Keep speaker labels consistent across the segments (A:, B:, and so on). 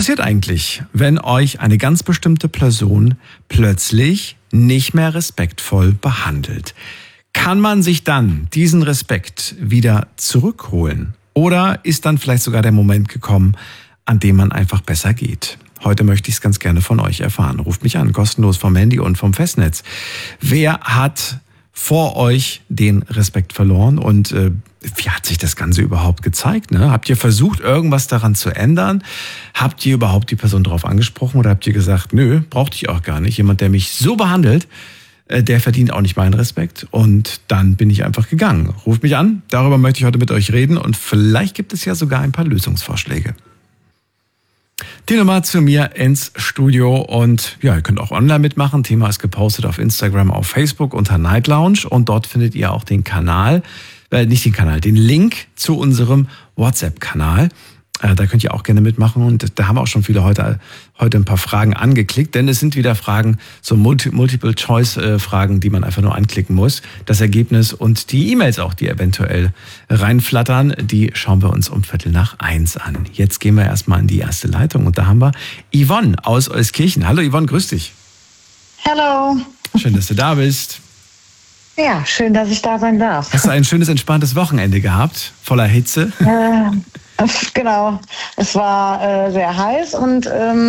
A: passiert eigentlich, wenn euch eine ganz bestimmte Person plötzlich nicht mehr respektvoll behandelt? Kann man sich dann diesen Respekt wieder zurückholen? Oder ist dann vielleicht sogar der Moment gekommen, an dem man einfach besser geht? Heute möchte ich es ganz gerne von euch erfahren. Ruft mich an, kostenlos vom Handy und vom Festnetz. Wer hat vor euch den Respekt verloren und wie hat sich das Ganze überhaupt gezeigt? Ne? Habt ihr versucht, irgendwas daran zu ändern? Habt ihr überhaupt die Person darauf angesprochen oder habt ihr gesagt, nö, brauchte ich auch gar nicht. Jemand, der mich so behandelt, der verdient auch nicht meinen Respekt. Und dann bin ich einfach gegangen. Ruft mich an, darüber möchte ich heute mit euch reden und vielleicht gibt es ja sogar ein paar Lösungsvorschläge. Die Nummer zu mir ins Studio und ja, ihr könnt auch online mitmachen. Thema ist gepostet auf Instagram, auf Facebook unter Night Lounge und dort findet ihr auch den den Link zu unserem WhatsApp-Kanal. Da könnt ihr auch gerne mitmachen und da haben auch schon viele heute ein paar Fragen angeklickt, denn es sind wieder Fragen, so Multiple-Choice-Fragen, die man einfach nur anklicken muss. Das Ergebnis und die E-Mails auch, die eventuell reinflattern, die schauen wir uns um 1:15 an. Jetzt gehen wir erstmal in die erste Leitung und da haben wir Yvonne aus Euskirchen. Hallo Yvonne, grüß dich.
B: Hallo.
A: Schön, dass du da bist.
B: Ja, schön, dass ich da sein darf.
A: Hast du ein schönes, entspanntes Wochenende gehabt, voller Hitze?
B: Genau, es war sehr heiß und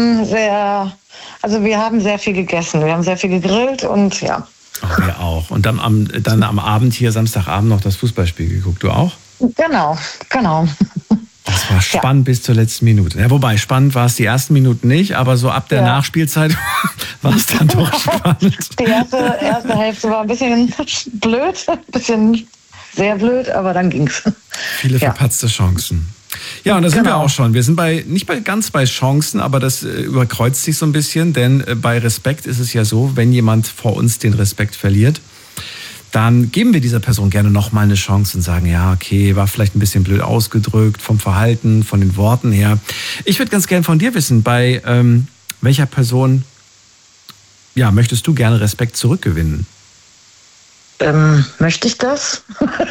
B: wir haben sehr viel gegessen, wir haben sehr viel gegrillt und ja.
A: Ach, wir auch. Und dann am Abend hier, Samstagabend, noch das Fußballspiel geguckt, du auch?
B: Genau.
A: Das war spannend bis zur letzten Minute. Ja, wobei, spannend war es die ersten Minuten nicht, aber so ab der Nachspielzeit war es dann doch spannend.
B: Die erste Hälfte war ein bisschen blöd, sehr blöd, aber dann ging's.
A: Viele verpatzte Chancen. Ja, und da sind wir auch schon. Wir sind nicht ganz bei Chancen, aber das überkreuzt sich so ein bisschen, denn bei Respekt ist es ja so, wenn jemand vor uns den Respekt verliert, dann geben wir dieser Person gerne nochmal eine Chance und sagen, ja, okay, war vielleicht ein bisschen blöd ausgedrückt vom Verhalten, von den Worten her. Ich würde ganz gerne von dir wissen, bei welcher Person möchtest du gerne Respekt zurückgewinnen?
B: Möchte ich das?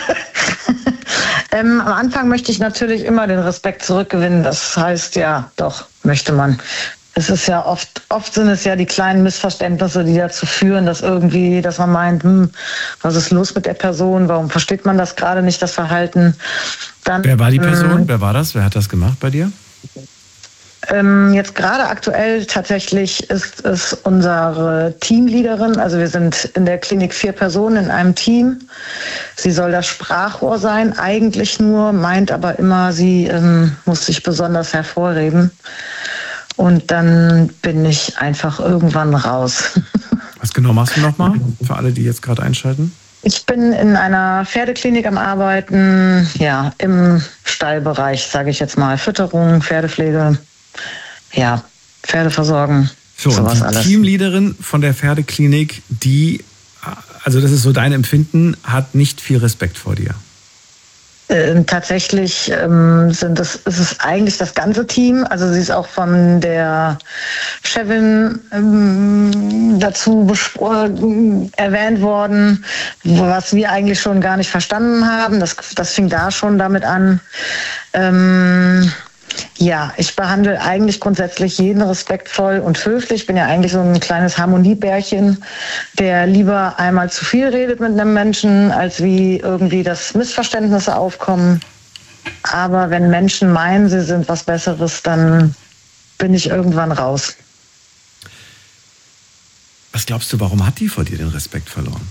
B: Am Anfang möchte ich natürlich immer den Respekt zurückgewinnen. Das heißt, ja, doch, möchte man. Es ist ja oft sind es ja die kleinen Missverständnisse, die dazu führen, dass man meint, was ist los mit der Person? Warum versteht man das gerade nicht, das Verhalten? Dann,
A: wer war die Person? Wer war das? Wer hat das gemacht bei dir?
B: Jetzt gerade aktuell tatsächlich ist es unsere Teamleaderin. Also wir sind in der Klinik 4 Personen in einem Team. Sie soll das Sprachrohr sein, eigentlich nur, meint aber immer, sie muss sich besonders hervorheben. Und dann bin ich einfach irgendwann raus.
A: Was genau machst du nochmal für alle, die jetzt gerade einschalten?
B: Ich bin in einer Pferdeklinik am Arbeiten, ja, im Stallbereich, sage ich jetzt mal. Fütterung, Pferdepflege, ja, Pferde versorgen, sowas alles.
A: Die Teamleaderin von der Pferdeklinik, also das ist so dein Empfinden, hat nicht viel Respekt vor dir.
B: Tatsächlich ist es eigentlich das ganze Team. Also sie ist auch von der Chefin dazu erwähnt worden, was wir eigentlich schon gar nicht verstanden haben. Das fing da schon damit an. Ja, ich behandle eigentlich grundsätzlich jeden respektvoll und höflich. Ich bin ja eigentlich so ein kleines Harmoniebärchen, der lieber einmal zu viel redet mit einem Menschen, als wie irgendwie, dass Missverständnisse aufkommen. Aber wenn Menschen meinen, sie sind was Besseres, dann bin ich irgendwann raus.
A: Was glaubst du, warum hat die vor dir den Respekt verloren?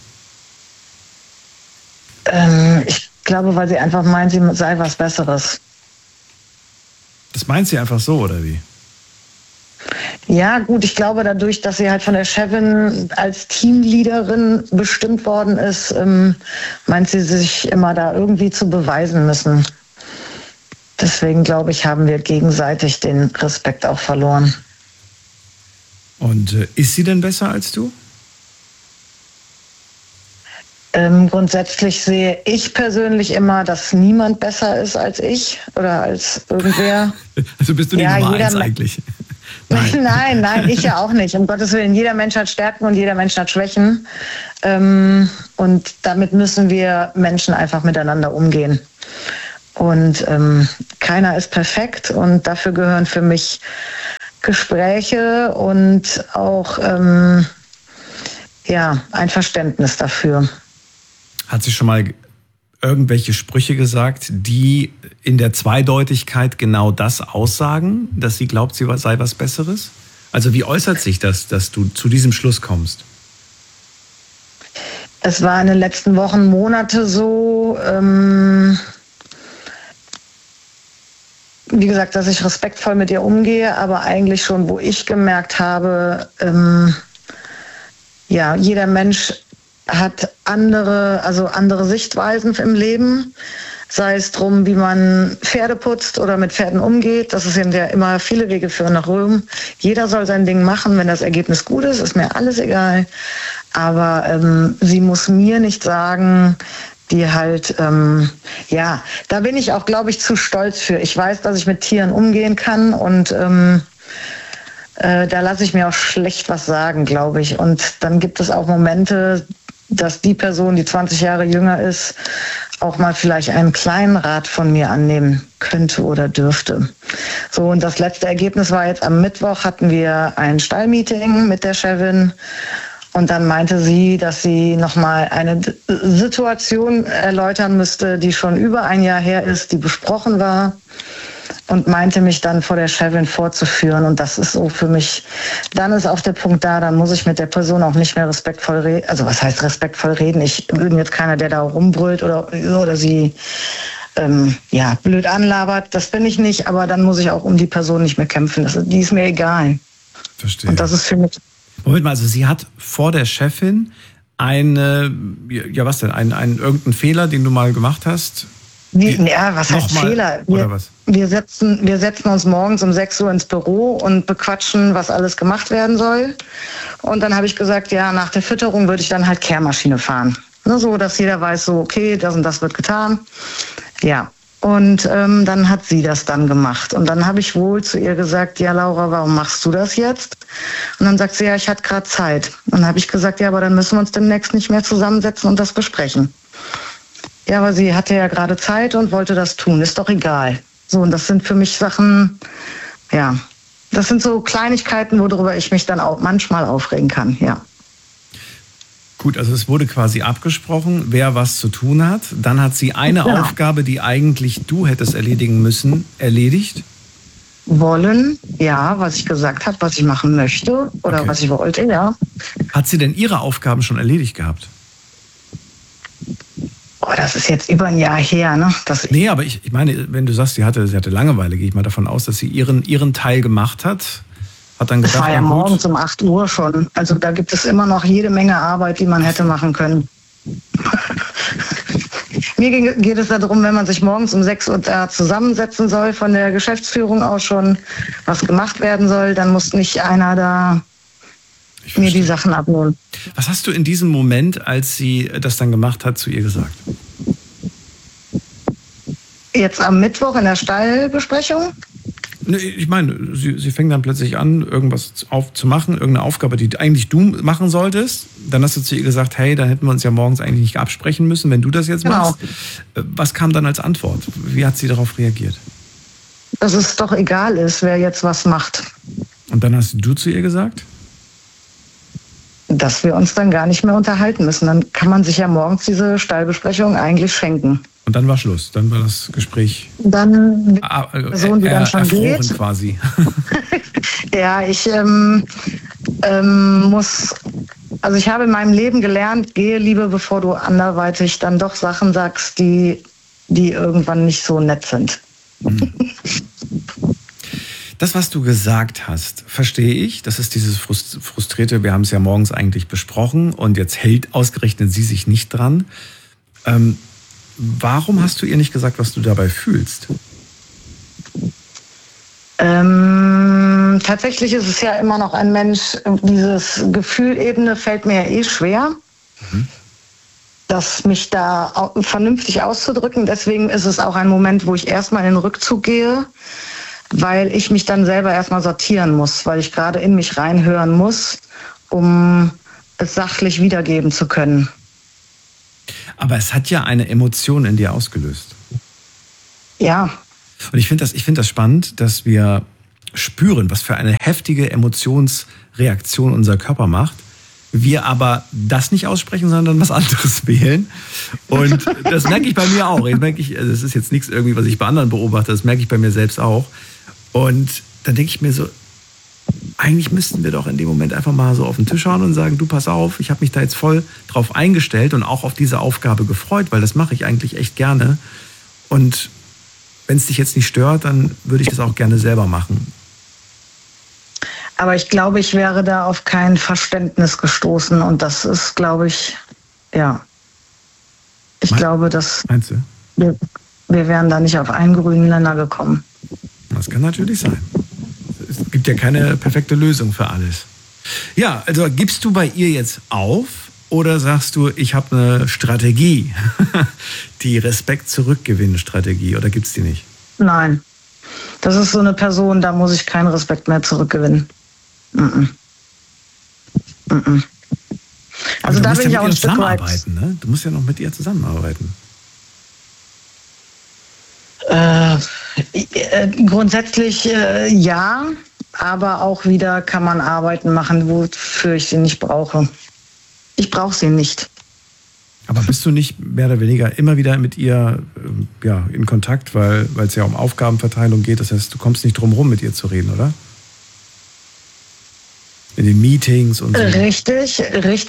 B: Ich glaube, weil sie einfach meint, sie sei was Besseres.
A: Das meint sie einfach so, oder wie?
B: Ja, gut, ich glaube dadurch, dass sie halt von der Chefin als Teamleaderin bestimmt worden ist, meint sie sich immer da irgendwie zu beweisen müssen. Deswegen, glaube ich, haben wir gegenseitig den Respekt auch verloren.
A: Und ist sie denn besser als du?
B: Grundsätzlich sehe ich persönlich immer, dass niemand besser ist als ich oder als irgendwer.
A: Also bist du die Nummer 1 eigentlich?
B: Nein, ich ja auch nicht. Um Gottes Willen, jeder Mensch hat Stärken und jeder Mensch hat Schwächen. Und damit müssen wir Menschen einfach miteinander umgehen. Und keiner ist perfekt und dafür gehören für mich Gespräche und auch ein Verständnis dafür.
A: Hat sie schon mal irgendwelche Sprüche gesagt, die in der Zweideutigkeit genau das aussagen, dass sie glaubt, sie sei was Besseres? Also wie äußert sich das, dass du zu diesem Schluss kommst?
B: Es war in den letzten Wochen, Monate so, wie gesagt, dass ich respektvoll mit ihr umgehe, aber eigentlich schon, wo ich gemerkt habe, jeder Mensch hat andere Sichtweisen im Leben, sei es drum, wie man Pferde putzt oder mit Pferden umgeht. Das ist eben immer, viele Wege führen nach Rom. Jeder soll sein Ding machen, wenn das Ergebnis gut ist mir alles egal. Aber sie muss mir nicht sagen, die halt, da bin ich auch, glaube ich, zu stolz für. Ich weiß, dass ich mit Tieren umgehen kann und da lasse ich mir auch schlecht was sagen, glaube ich. Und dann gibt es auch Momente, dass die Person, die 20 Jahre jünger ist, auch mal vielleicht einen kleinen Rat von mir annehmen könnte oder dürfte. So, und das letzte Ergebnis war jetzt am Mittwoch, hatten wir ein Stallmeeting mit der Chefin. Und dann meinte sie, dass sie nochmal eine Situation erläutern müsste, die schon über ein Jahr her ist, die besprochen war. Und meinte mich dann vor der Chefin vorzuführen. Und das ist so für mich, dann ist auch der Punkt da, dann muss ich mit der Person auch nicht mehr respektvoll reden. Also was heißt respektvoll reden? Ich bin jetzt keiner, der da rumbrüllt oder sie blöd anlabert. Das bin ich nicht, aber dann muss ich auch um die Person nicht mehr kämpfen. Die ist mir egal.
A: Verstehe.
B: Und das ist für mich...
A: Moment mal, also sie hat vor der Chefin irgendeinen Fehler, den du mal gemacht hast?
B: Was heißt Fehler? Wir setzen uns morgens um 6 Uhr ins Büro und bequatschen, was alles gemacht werden soll. Und dann habe ich gesagt, nach der Fütterung würde ich dann halt Kehrmaschine fahren. So, dass jeder weiß, so, okay, das und das wird getan. Ja. Und dann hat sie das dann gemacht. Und dann habe ich wohl zu ihr gesagt, ja Laura, warum machst du das jetzt? Und dann sagt sie, ja, ich hatte gerade Zeit. Und dann habe ich gesagt, ja, aber dann müssen wir uns demnächst nicht mehr zusammensetzen und das besprechen. Ja, aber sie hatte ja gerade Zeit und wollte das tun. Ist doch egal. So, und das sind für mich Sachen, das sind so Kleinigkeiten, worüber ich mich dann auch manchmal aufregen kann, ja.
A: Gut, also es wurde quasi abgesprochen, wer was zu tun hat. Dann hat sie eine Aufgabe, die eigentlich du hättest erledigen müssen, erledigt.
B: Wollen, ja, was ich gesagt habe, was ich machen möchte oder was ich wollte, ja.
A: Hat sie denn ihre Aufgaben schon erledigt gehabt?
B: Oh, das ist jetzt über ein Jahr her, ne?
A: Nee, aber ich meine, wenn du sagst, sie hatte Langeweile, gehe ich mal davon aus, dass sie ihren Teil gemacht hat. Hat dann gedacht,
B: das war ja morgens um 8 Uhr schon. Also da gibt es immer noch jede Menge Arbeit, die man hätte machen können. Mir geht es darum, wenn man sich morgens um 6 Uhr da zusammensetzen soll, von der Geschäftsführung aus schon, was gemacht werden soll, dann muss nicht einer da mir die Sachen abnehmen.
A: Was hast du in diesem Moment, als sie das dann gemacht hat, zu ihr gesagt?
B: Jetzt am Mittwoch in der Stallbesprechung?
A: Ich meine, sie fängt dann plötzlich an, irgendwas aufzumachen, irgendeine Aufgabe, die eigentlich du machen solltest. Dann hast du zu ihr gesagt, hey, dann hätten wir uns ja morgens eigentlich nicht absprechen müssen, wenn du das jetzt machst. Was kam dann als Antwort? Wie hat sie darauf reagiert?
B: Dass es doch egal ist, wer jetzt was macht.
A: Und dann hast du zu ihr gesagt?
B: Dass wir uns dann gar nicht mehr unterhalten müssen. Dann kann man sich ja morgens diese Stallbesprechung eigentlich schenken.
A: Und dann war Schluss, dann war das Gespräch
B: dann die Person, die dann schon geht.
A: Quasi.
B: Ja, ich ich habe in meinem Leben gelernt, gehe lieber, bevor du anderweitig dann doch Sachen sagst, die irgendwann nicht so nett sind.
A: Das, was du gesagt hast, verstehe ich. Das ist dieses Frustrierte, wir haben es ja morgens eigentlich besprochen und jetzt hält ausgerechnet sie sich nicht dran. Warum hast du ihr nicht gesagt, was du dabei fühlst?
B: Tatsächlich ist es ja immer noch ein Mensch, dieses Gefühlebene fällt mir ja schwer, das mich da vernünftig auszudrücken. Deswegen ist es auch ein Moment, wo ich erstmal in den Rückzug gehe, weil ich mich dann selber erstmal sortieren muss, weil ich gerade in mich reinhören muss, um es sachlich wiedergeben zu können.
A: Aber es hat ja eine Emotion in dir ausgelöst.
B: Ja.
A: Und ich finde das spannend, dass wir spüren, was für eine heftige Emotionsreaktion unser Körper macht. Wir aber das nicht aussprechen, sondern was anderes wählen. Und das merke ich bei mir auch. Das ist jetzt nichts irgendwie, was ich bei anderen beobachte, das merke ich bei mir selbst auch. Und dann denke ich mir so, eigentlich müssten wir doch in dem Moment einfach mal so auf den Tisch hauen und sagen, du, pass auf, ich habe mich da jetzt voll drauf eingestellt und auch auf diese Aufgabe gefreut, weil das mache ich eigentlich echt gerne. Und wenn es dich jetzt nicht stört, dann würde ich das auch gerne selber machen.
B: Aber ich glaube, ich wäre da auf kein Verständnis gestoßen. Und das ist, glaube ich, ja. Ich glaube, dass
A: meinst du?
B: Wir wären da nicht auf einen grünen Nenner gekommen.
A: Das kann natürlich sein. Es gibt ja keine perfekte Lösung für alles. Ja, also gibst du bei ihr jetzt auf oder sagst du, ich habe eine Strategie, die Respekt-Zurückgewinnen-Strategie, oder gibt es die nicht?
B: Nein, das ist so eine Person, da muss ich keinen Respekt mehr zurückgewinnen. Also da bin ich auch ein Stück weit.
A: Ne? Du musst ja noch mit ihr zusammenarbeiten.
B: Grundsätzlich ja, aber auch wieder kann man Arbeiten machen, wofür ich sie nicht brauche. Ich brauche sie nicht.
A: Aber bist du nicht mehr oder weniger immer wieder mit ihr in Kontakt, weil es ja um Aufgabenverteilung geht? Das heißt, du kommst nicht drum rum, mit ihr zu reden, oder? In den Meetings und so. Richtig.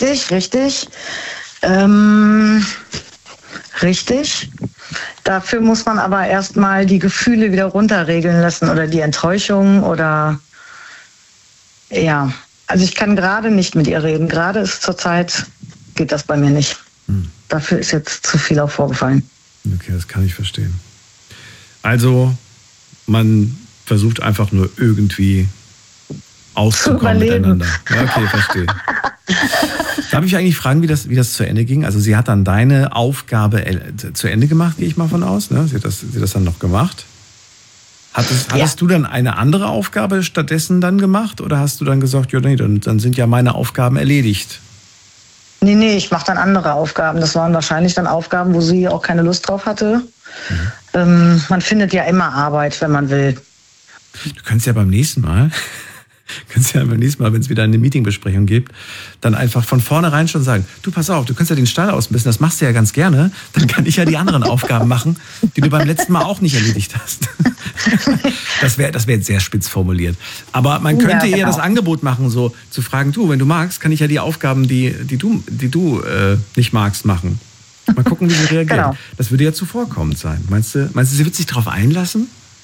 B: Richtig. Dafür muss man aber erstmal die Gefühle wieder runterregeln lassen oder die Enttäuschung oder ja. Also ich kann gerade nicht mit ihr reden. Gerade ist zurzeit, geht das bei mir nicht. Dafür ist jetzt zu viel auch vorgefallen.
A: Okay, das kann ich verstehen. Also man versucht einfach nur irgendwie auszukommen miteinander. Ja, okay, verstehe. Darf ich eigentlich fragen, wie das zu Ende ging? Also sie hat dann deine Aufgabe zu Ende gemacht, gehe ich mal von aus. Ne? Sie hat das dann noch gemacht. Hattest du dann eine andere Aufgabe stattdessen dann gemacht? Oder hast du dann gesagt, ja, nee, dann sind ja meine Aufgaben erledigt?
B: Nee, ich mache dann andere Aufgaben. Das waren wahrscheinlich dann Aufgaben, wo sie auch keine Lust drauf hatte. Man findet ja immer Arbeit, wenn man will.
A: Du kannst ja beim nächsten Mal, wenn es wieder eine Meetingbesprechung gibt, dann einfach von vornherein schon sagen, du, pass auf, du kannst ja den Stall ausmisten, das machst du ja ganz gerne, dann kann ich ja die anderen Aufgaben machen, die du beim letzten Mal auch nicht erledigt hast. Das wäre jetzt sehr spitz formuliert. Aber man könnte eher das Angebot machen, so zu fragen, du, wenn du magst, kann ich ja die Aufgaben, die du nicht magst, machen. Mal gucken, wie sie reagiert. Genau. Das würde ja zuvorkommend sein. Meinst du, sie wird sich darauf einlassen?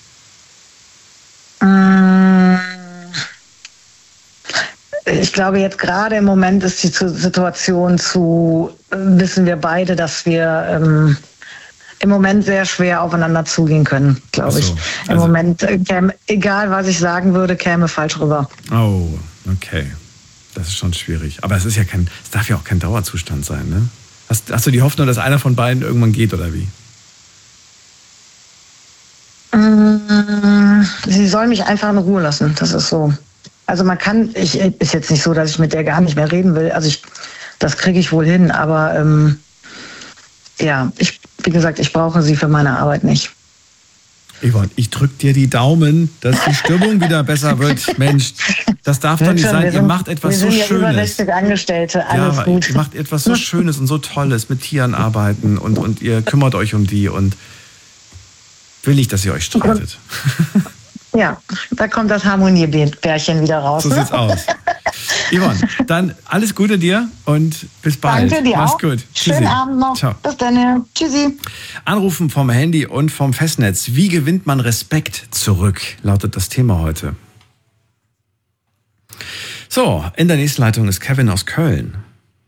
B: Ich glaube, jetzt gerade im Moment ist die Situation wissen wir beide, dass wir im Moment sehr schwer aufeinander zugehen können, glaube ich. Im Moment, egal was ich sagen würde, käme falsch rüber.
A: Oh, okay. Das ist schon schwierig. Aber es darf ja auch kein Dauerzustand sein, ne? Hast du die Hoffnung, dass einer von beiden irgendwann geht, oder wie?
B: Sie soll mich einfach in Ruhe lassen, das ist so. Also ist jetzt nicht so, dass ich mit der gar nicht mehr reden will. Also das kriege ich wohl hin, aber wie gesagt, ich brauche sie für meine Arbeit nicht.
A: Yvonne, ich drücke dir die Daumen, dass die Stimmung wieder besser wird. Mensch, das darf doch nicht sein. Ihr macht etwas so Schönes. Wir sind ja über 60
B: Angestellte, alles gut.
A: Ihr macht etwas so Schönes und so Tolles, mit Tieren arbeiten und ihr kümmert euch um die und will nicht, dass ihr euch streitet.
B: Ja, da kommt das Harmoniebärchen wieder raus.
A: So sieht's aus. Yvonne, dann alles Gute dir und bis bald.
B: Danke dir.
A: Mach's
B: auch.
A: gut.
B: Schönen Abend noch.
A: Ciao.
B: Bis dann. Tschüssi.
A: Anrufen vom Handy und vom Festnetz. Wie gewinnt man Respekt zurück? Lautet das Thema heute. So, in der nächsten Leitung ist Kevin aus Köln.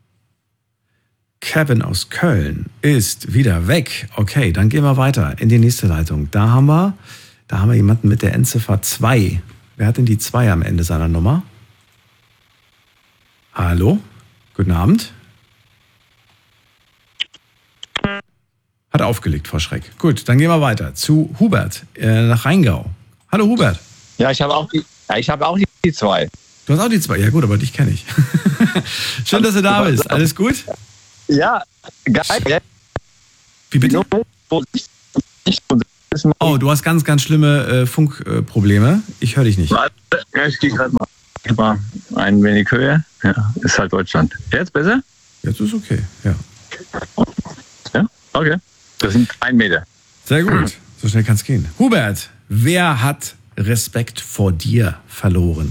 A: Kevin aus Köln ist wieder weg. Okay, dann gehen wir weiter in die nächste Leitung. Da haben wir jemanden mit der Endziffer 2. Wer hat denn die 2 am Ende seiner Nummer? Hallo? Guten Abend. Hat aufgelegt, Frau Schreck. Gut, dann gehen wir weiter zu Hubert nach Rheingau. Hallo Hubert.
C: Ja, ich habe auch die 2.
A: Du hast auch die 2? Ja gut, aber dich kenne ich. Schön, dass du da bist. Alles gut?
C: Ja, geil.
A: Wie bitte? Oh, du hast ganz, ganz schlimme Funkprobleme. Ich höre dich nicht.
C: Ich gehe gerade mal ein wenig höher. Ja, ist halt Deutschland. Jetzt besser?
A: Jetzt ist okay, ja.
C: Ja, okay. Das sind 1 Meter.
A: Sehr gut, so schnell kann es gehen. Hubert, wer hat Respekt vor dir verloren?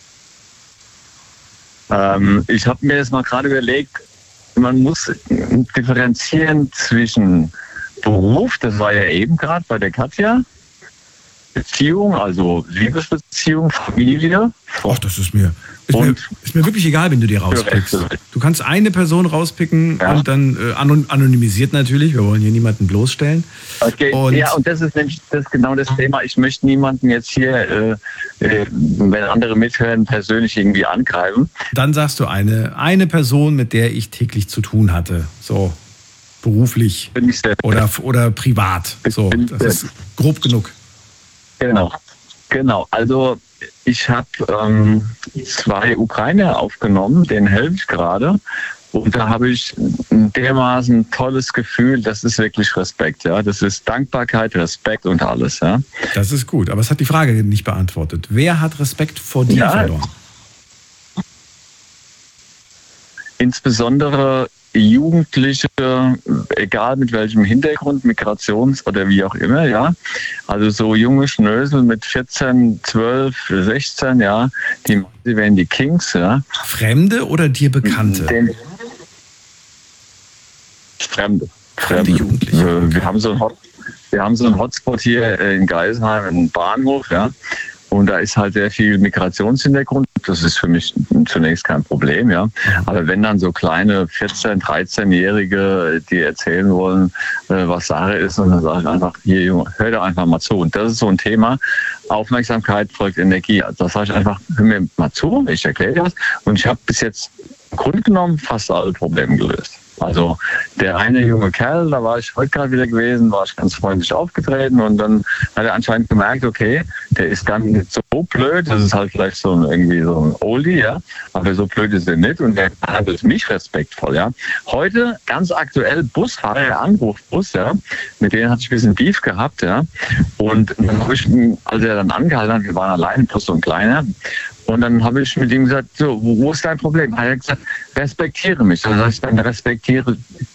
C: Ich habe mir jetzt mal gerade überlegt, man muss differenzieren zwischen Beruf, das war ja eben gerade bei der Katja, Beziehung, also Liebesbeziehung, Familie.
A: Ach, das ist mir wirklich egal, wenn du dir rauspickst. Du kannst eine Person rauspicken und dann anonymisiert natürlich. Wir wollen hier niemanden bloßstellen.
C: Okay, und das ist nämlich genau das Thema. Ich möchte niemanden jetzt hier, wenn andere mithören, persönlich irgendwie angreifen.
A: Dann sagst du eine Person, mit der ich täglich zu tun hatte. So beruflich oder privat. So, das ist grob genug.
C: Genau. Also ich habe 2 Ukrainer aufgenommen, denen helfe ich gerade. Und da habe ich ein dermaßen tolles Gefühl, das ist wirklich Respekt. Ja? Das ist Dankbarkeit, Respekt und alles. Ja?
A: Das ist gut, aber es hat die Frage nicht beantwortet. Wer hat Respekt vor dir verloren?
C: Insbesondere Jugendliche, egal mit welchem Hintergrund, Migrations- oder wie auch immer, ja. Also so junge Schnösel mit 14, 12, 16, ja, die werden die Kings, ja.
A: Fremde oder dir Bekannte?
C: Fremde Jugendliche. Wir haben so einen Hotspot hier in Geisenheim, einen Bahnhof, ja. Und da ist halt sehr viel Migrationshintergrund. Das ist für mich zunächst kein Problem, ja. Aber wenn dann so kleine 14-, 13-Jährige, die erzählen wollen, was Sache ist, und dann sage ich einfach, hier Junge, hör doch einfach mal zu. Und das ist so ein Thema. Aufmerksamkeit folgt Energie. Also das sage ich einfach, hör mir mal zu, ich erkläre dir das. Und ich habe bis jetzt im Grunde genommen fast alle Probleme gelöst. Also der eine junge Kerl, da war ich heute gerade wieder gewesen, war ich ganz freundlich aufgetreten und dann hat er anscheinend gemerkt, okay, der ist gar nicht so blöd, das ist halt vielleicht irgendwie so ein Oldie, ja, aber so blöd ist er nicht und der handelt mich respektvoll, ja. Heute ganz aktuell Busfahrer, Anrufbus, ja, mit denen hatte ich ein bisschen Beef gehabt, ja, und dann habe ich, als er dann angehalten hat, wir waren allein, plus so ein kleiner, und dann habe ich mit ihm gesagt, so, wo ist dein Problem? Er hat gesagt, respektiere mich. Dann sage ich, dann respektiere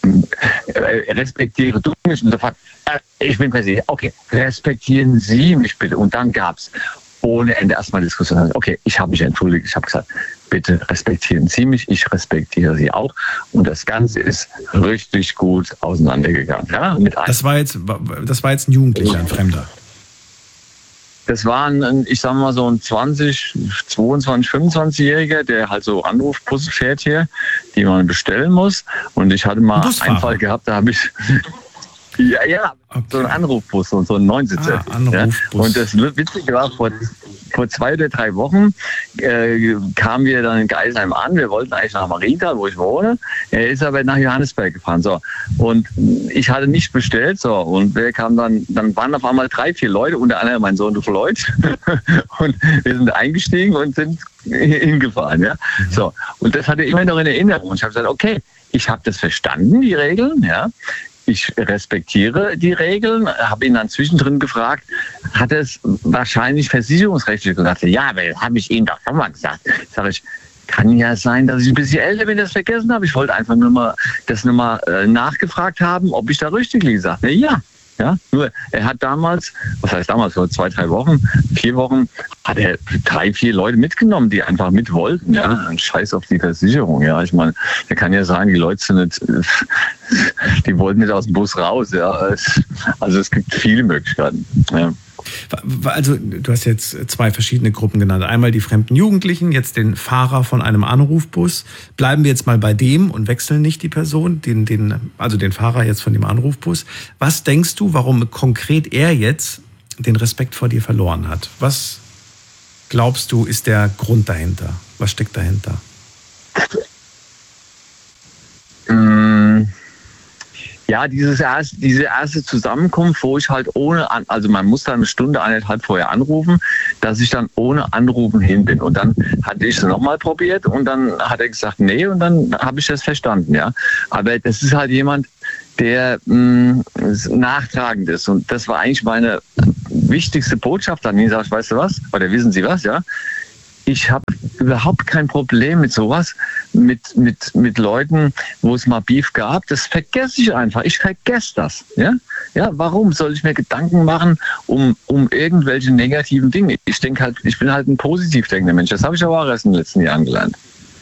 C: du mich. Und sofort, ich bin Präsident. Okay, respektieren Sie mich bitte. Und dann gab es ohne Ende erstmal Diskussion. Okay, ich habe mich entschuldigt. Ich habe gesagt, bitte respektieren Sie mich, ich respektiere Sie auch. Und das Ganze ist richtig gut auseinandergegangen. Ja,
A: das war jetzt ein Jugendlicher, ein Fremder.
C: Das war ich sag mal so ein 20, 22, 25-Jähriger, der halt so Anrufbusse fährt hier, die man bestellen muss. Und ich hatte mal einen Fall gehabt, da habe ich so einen Anrufbus, so einen Neunsitzer.
A: Anrufbus.
C: Ja. Und das Witzige war, vor 2 oder 3 Wochen kamen wir dann in Geisenheim an. Wir wollten eigentlich nach Marienthal, wo ich wohne. Er ist aber nach Johannesberg gefahren. So. Und ich hatte nicht bestellt. So. Und wir kamen dann waren auf einmal 3, 4 Leute, unter anderem mein Sohn Floyd. Und wir sind eingestiegen und sind hingefahren. Ja? So. Und das hatte ich immer noch in Erinnerung. Und ich habe gesagt, okay, ich habe das verstanden, die Regeln, ja. Ich respektiere die Regeln, habe ihn dann zwischendrin gefragt, hat es wahrscheinlich versicherungsrechtlich gesagt? Ja, aber das habe ich Ihnen doch schon mal gesagt. Sag ich, kann ja sein, dass ich ein bisschen älter bin, das vergessen habe. Ich wollte einfach nur mal nachgefragt haben, ob ich da richtig liege. Sagte ja. Ja, nur er hat damals, was heißt damals, vor 2, 3 Wochen, 4 Wochen, hat er 3, 4 Leute mitgenommen, die einfach mit wollten. Ja, ein Scheiß auf die Versicherung. Ja, ich meine, er kann ja sagen, die Leute sind nicht, die wollten nicht aus dem Bus raus. Ja, also es gibt viele Möglichkeiten. Ja.
A: Also du hast jetzt 2 verschiedene Gruppen genannt. Einmal die fremden Jugendlichen, jetzt den Fahrer von einem Anrufbus. Bleiben wir jetzt mal bei dem und wechseln nicht die Person, also den Fahrer jetzt von dem Anrufbus. Was denkst du, warum konkret er jetzt den Respekt vor dir verloren hat? Was glaubst du, ist der Grund dahinter? Was steckt dahinter?
C: Ja, diese erste Zusammenkunft, wo ich halt also man muss dann 1 Stunde, 1,5 vorher anrufen, dass ich dann ohne Anrufen hin bin. Und dann hatte ich es nochmal probiert und dann hat er gesagt, nee, und dann habe ich das verstanden, ja. Aber das ist halt jemand, der nachtragend ist. Und das war eigentlich meine wichtigste Botschaft an ihn. Sag ich, weißt du was? Oder wissen Sie was, ja? Ich habe überhaupt kein Problem mit sowas, mit Leuten, wo es mal Beef gab. Das vergesse ich einfach. Ich vergesse das. Ja, warum soll ich mir Gedanken machen um irgendwelche negativen Dinge? Ich denke halt, ich bin halt ein positiv denkender Mensch. Das habe ich aber auch erst in den letzten Jahren gelernt.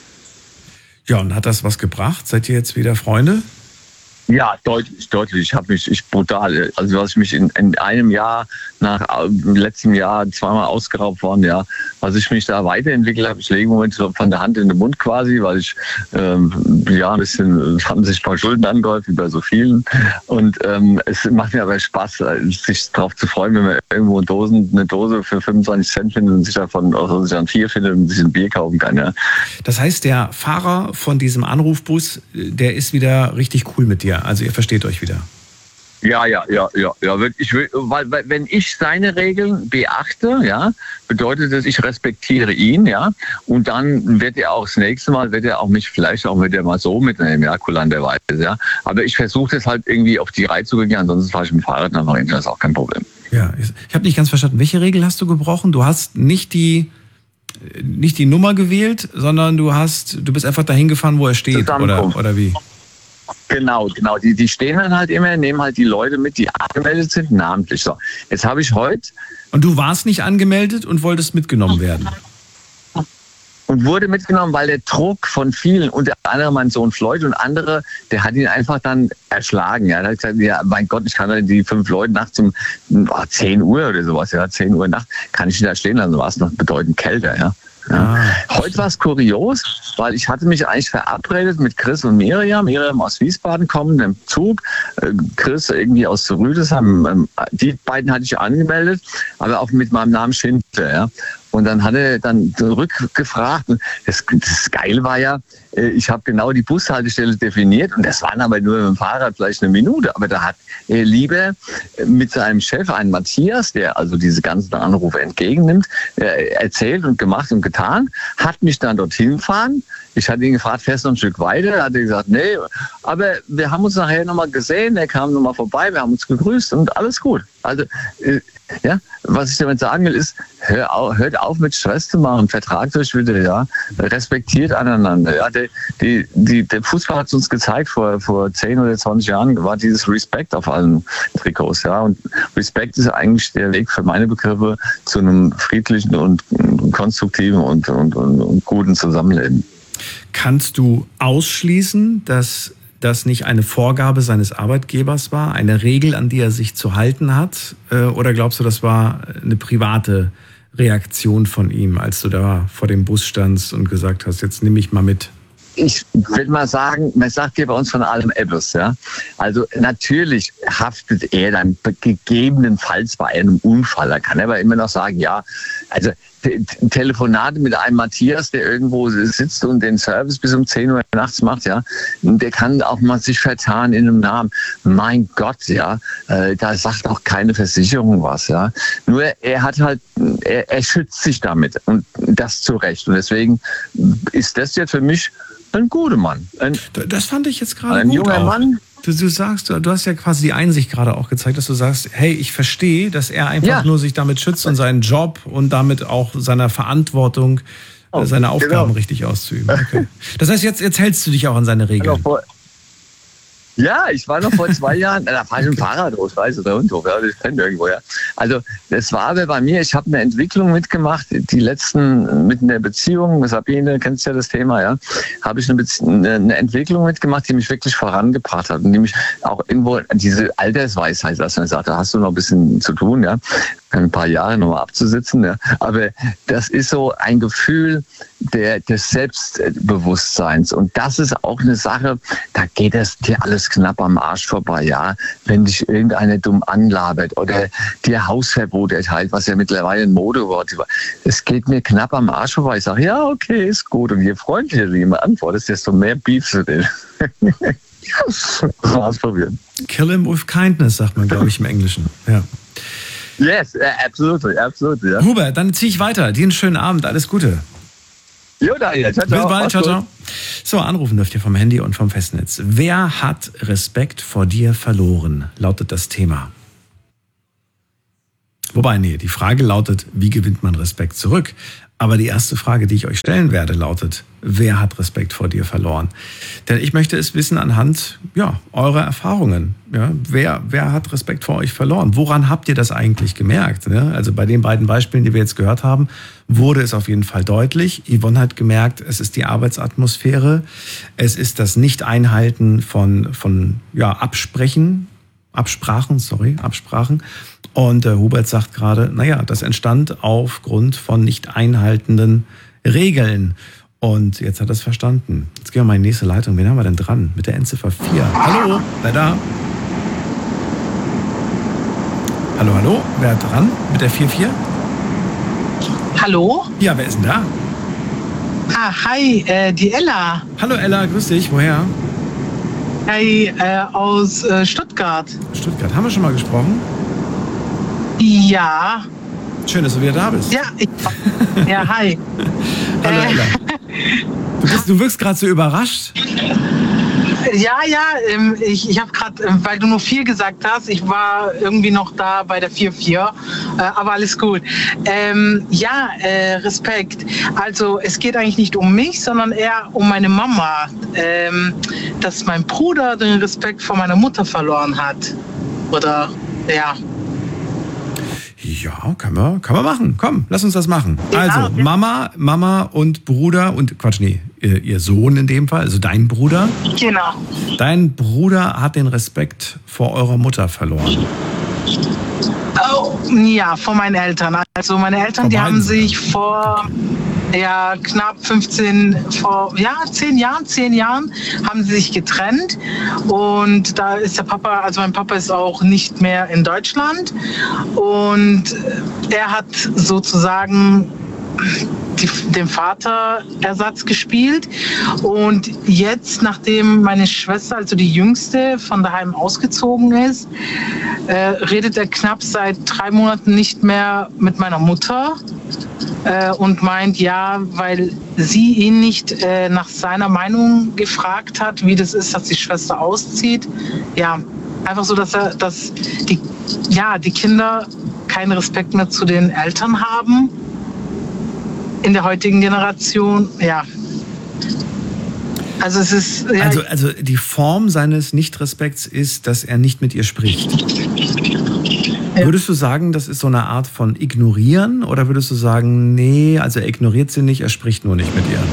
A: Ja, und hat das was gebracht? Seid ihr jetzt wieder Freunde?
C: Ja, deutlich. Ich habe mich brutal, also was ich mich in einem Jahr nach letztem Jahr zweimal ausgeraubt worden, ja, was ich mich da weiterentwickelt habe, ich lege im Moment so von der Hand in den Mund quasi, weil ich ein bisschen haben sich ein paar Schulden angehäuft, wie bei so vielen. Und es macht mir aber Spaß, sich darauf zu freuen, wenn man irgendwo eine Dose für 25 Cent findet und sich davon auch sich dann 4 findet und sich ein Bier kaufen kann. Ja.
A: Das heißt, der Fahrer von diesem Anrufbus, der ist wieder richtig cool mit dir. Also ihr versteht euch wieder.
C: Ja. Weil wenn ich seine Regeln beachte, ja, bedeutet das, ich respektiere ihn, ja, und dann wird er auch das nächste Mal, wird er mal so mitnehmen, ja, kulanterweise, ja. Aber ich versuche das halt irgendwie auf die Reihe zu gehen, ansonsten fahre ich mit dem Fahrrad nach Marien, das ist auch kein Problem. Ja,
A: ich habe nicht ganz verstanden, welche Regel hast du gebrochen? Du hast nicht die Nummer gewählt, sondern du bist einfach dahin gefahren, wo er steht, oder wie?
C: Genau. Die stehen dann halt immer, nehmen halt die Leute mit, die angemeldet sind, namentlich. So, jetzt habe ich heute...
A: Und du warst nicht angemeldet und wolltest mitgenommen werden?
C: Und wurde mitgenommen, weil der Druck von vielen, unter anderem mein Sohn Floyd und andere, der hat ihn einfach dann erschlagen. Ja. Er hat gesagt, ja, mein Gott, ich kann da die 5 Leute nachts um 10 Uhr oder sowas, ja, 10 Uhr Nacht, kann ich ihn da stehen lassen, war es noch bedeutend kälter, ja. Ja. Heute war es kurios, weil ich hatte mich eigentlich verabredet mit Chris und Miriam aus Wiesbaden kommen, im Zug, Chris irgendwie aus Rüdesheim, die beiden hatte ich angemeldet, aber auch mit meinem Namen Schindler, ja. Und dann hat er dann zurückgefragt. Das Geile war ja, ich habe genau die Bushaltestelle definiert und das waren aber nur mit dem Fahrrad vielleicht eine Minute. Aber da hat er lieber mit seinem Chef, einen Matthias, der also diese ganzen Anrufe entgegennimmt, erzählt und gemacht und getan, hat mich dann dorthin gefahren. Ich hatte ihn gefragt, fährst du noch ein Stück weiter? Da hat er gesagt, nee, aber wir haben uns nachher nochmal gesehen, er kam nochmal vorbei, wir haben uns gegrüßt und alles gut. Also, ja, was ich damit sagen will, ist, hört auf mit Stress zu machen, vertragt euch wieder, ja, respektiert aneinander, ja, der Fußball hat es uns gezeigt, vor 10 oder 20 Jahren war dieses Respekt auf allen Trikots, ja, und Respekt ist eigentlich der Weg für meine Begriffe zu einem friedlichen und konstruktiven und guten Zusammenleben.
A: Kannst du ausschließen, dass das nicht eine Vorgabe seines Arbeitgebers war, eine Regel, an die er sich zu halten hat? Oder glaubst du, das war eine private Reaktion von ihm, als du da vor dem Bus standst und gesagt hast, jetzt nehme ich mal mit?
C: Ich will mal sagen, man sagt hier bei uns von allem etwas, ja. Also natürlich haftet er dann gegebenenfalls bei einem Unfall. Da kann er aber immer noch sagen, ja, also Telefonate mit einem Matthias, der irgendwo sitzt und den Service bis um 10 Uhr nachts macht, ja, der kann auch mal sich vertan in einem Namen. Mein Gott, ja, da sagt auch keine Versicherung was, ja. Nur er hat halt, er schützt sich damit und das zu Recht. Und deswegen ist das jetzt für mich ein guter Mann.
A: Das fand ich jetzt gerade
C: gut. Ein junger Mann.
A: Du sagst, du hast ja quasi die Einsicht gerade auch gezeigt, dass du sagst, hey, ich verstehe, dass er einfach nur sich damit schützt und seinen Job und damit auch seiner Verantwortung, seine Aufgaben richtig auszuüben. Okay. Das heißt, jetzt hältst du dich auch an seine Regeln.
C: Ja, ich war noch vor 2 Jahren, da fahre ich mit dem Fahrrad los, weißt du, der Hundhof, ja, das kennt irgendwo, ja. Also, das war aber bei mir, ich habe eine Entwicklung mitgemacht, die letzten, mit einer Beziehung, Sabine, kennst ja das Thema, ja, habe ich eine Entwicklung mitgemacht, die mich wirklich vorangebracht hat und die mich auch irgendwo, diese Altersweisheit, dass man sagt, da hast du noch ein bisschen zu tun, ja, ein paar Jahre nochmal abzusitzen, ja. Aber das ist so ein Gefühl des Selbstbewusstseins. Und das ist auch eine Sache, da geht es dir alles knapp am Arsch vorbei, ja. Wenn dich irgendeiner dumm anlabert oder dir Hausverbot erteilt, was ja mittlerweile ein Modewort ist. Es geht mir knapp am Arsch vorbei. Ich sage, ja, okay, ist gut. Und je freundlicher du jemand antwortest, desto mehr beefst du den. Ausprobieren.
A: Kill him with kindness, sagt man, glaube ich, im Englischen. Ja.
C: Yes, absolutely. Ja.
A: Hubert, dann ziehe ich weiter. Dir einen schönen Abend. Alles Gute.
C: Jo, Daniel. Ciao, ciao.
A: Bis bald. Ciao, ciao. So, anrufen dürft ihr vom Handy und vom Festnetz. Wer hat Respekt vor dir verloren? Lautet das Thema. Wobei, die Frage lautet, wie gewinnt man Respekt zurück? Aber die erste Frage, die ich euch stellen werde, lautet, wer hat Respekt vor dir verloren? Denn ich möchte es wissen anhand eurer Erfahrungen. Ja, wer hat Respekt vor euch verloren? Woran habt ihr das eigentlich gemerkt? Ne? Also bei den beiden Beispielen, die wir jetzt gehört haben, wurde es auf jeden Fall deutlich. Yvonne hat gemerkt, es ist die Arbeitsatmosphäre, es ist das Nicht-Einhalten von Absprachen. Und Hubert sagt gerade, das entstand aufgrund von nicht einhaltenden Regeln. Und jetzt hat er es verstanden. Jetzt gehen wir mal in die nächste Leitung. Wen haben wir denn dran? Mit der Endziffer 4. Hallo, wer da? Hallo, wer dran? Mit der 44?
D: Hallo?
A: Ja, wer ist denn da?
D: Hi, die Ella.
A: Hallo Ella, grüß dich. Woher?
D: Hi, aus Stuttgart.
A: Stuttgart. Haben wir schon mal gesprochen?
D: Ja.
A: Schön, dass du wieder da bist.
D: Ja, ja, hi.
A: Hallo Ella. Du wirkst gerade so überrascht.
D: Ja, ich habe gerade, weil du nur 4 gesagt hast, ich war irgendwie noch da bei der 4-4, aber alles gut. Respekt. Also es geht eigentlich nicht um mich, sondern eher um meine Mama, dass mein Bruder den Respekt vor meiner Mutter verloren hat. Oder, ja.
A: Ja, kann man machen. Komm, lass uns das machen. Also, okay. Mama und Bruder und, ihr Sohn in dem Fall, also dein Bruder.
D: Genau.
A: Dein Bruder hat den Respekt vor eurer Mutter verloren.
D: Oh, ja, vor meinen Eltern. Also meine Eltern, die haben sich vor knapp 10 Jahren haben sie sich getrennt und da ist der Papa, also mein Papa ist auch nicht mehr in Deutschland und er hat sozusagen dem Vater Ersatz gespielt und jetzt, nachdem meine Schwester, also die Jüngste, von daheim ausgezogen ist, redet er knapp seit 3 Monaten nicht mehr mit meiner Mutter und meint, weil sie ihn nicht nach seiner Meinung gefragt hat, wie das ist, dass die Schwester auszieht. Ja, einfach so, dass die Kinder keinen Respekt mehr zu den Eltern haben. In der heutigen Generation, ja. Also es ist... Ja,
A: also die Form seines Nichtrespekts ist, dass er nicht mit ihr spricht. Ja. Würdest du sagen, das ist so eine Art von Ignorieren? Oder würdest du sagen, nee, also er ignoriert sie nicht, er spricht nur nicht mit ihr?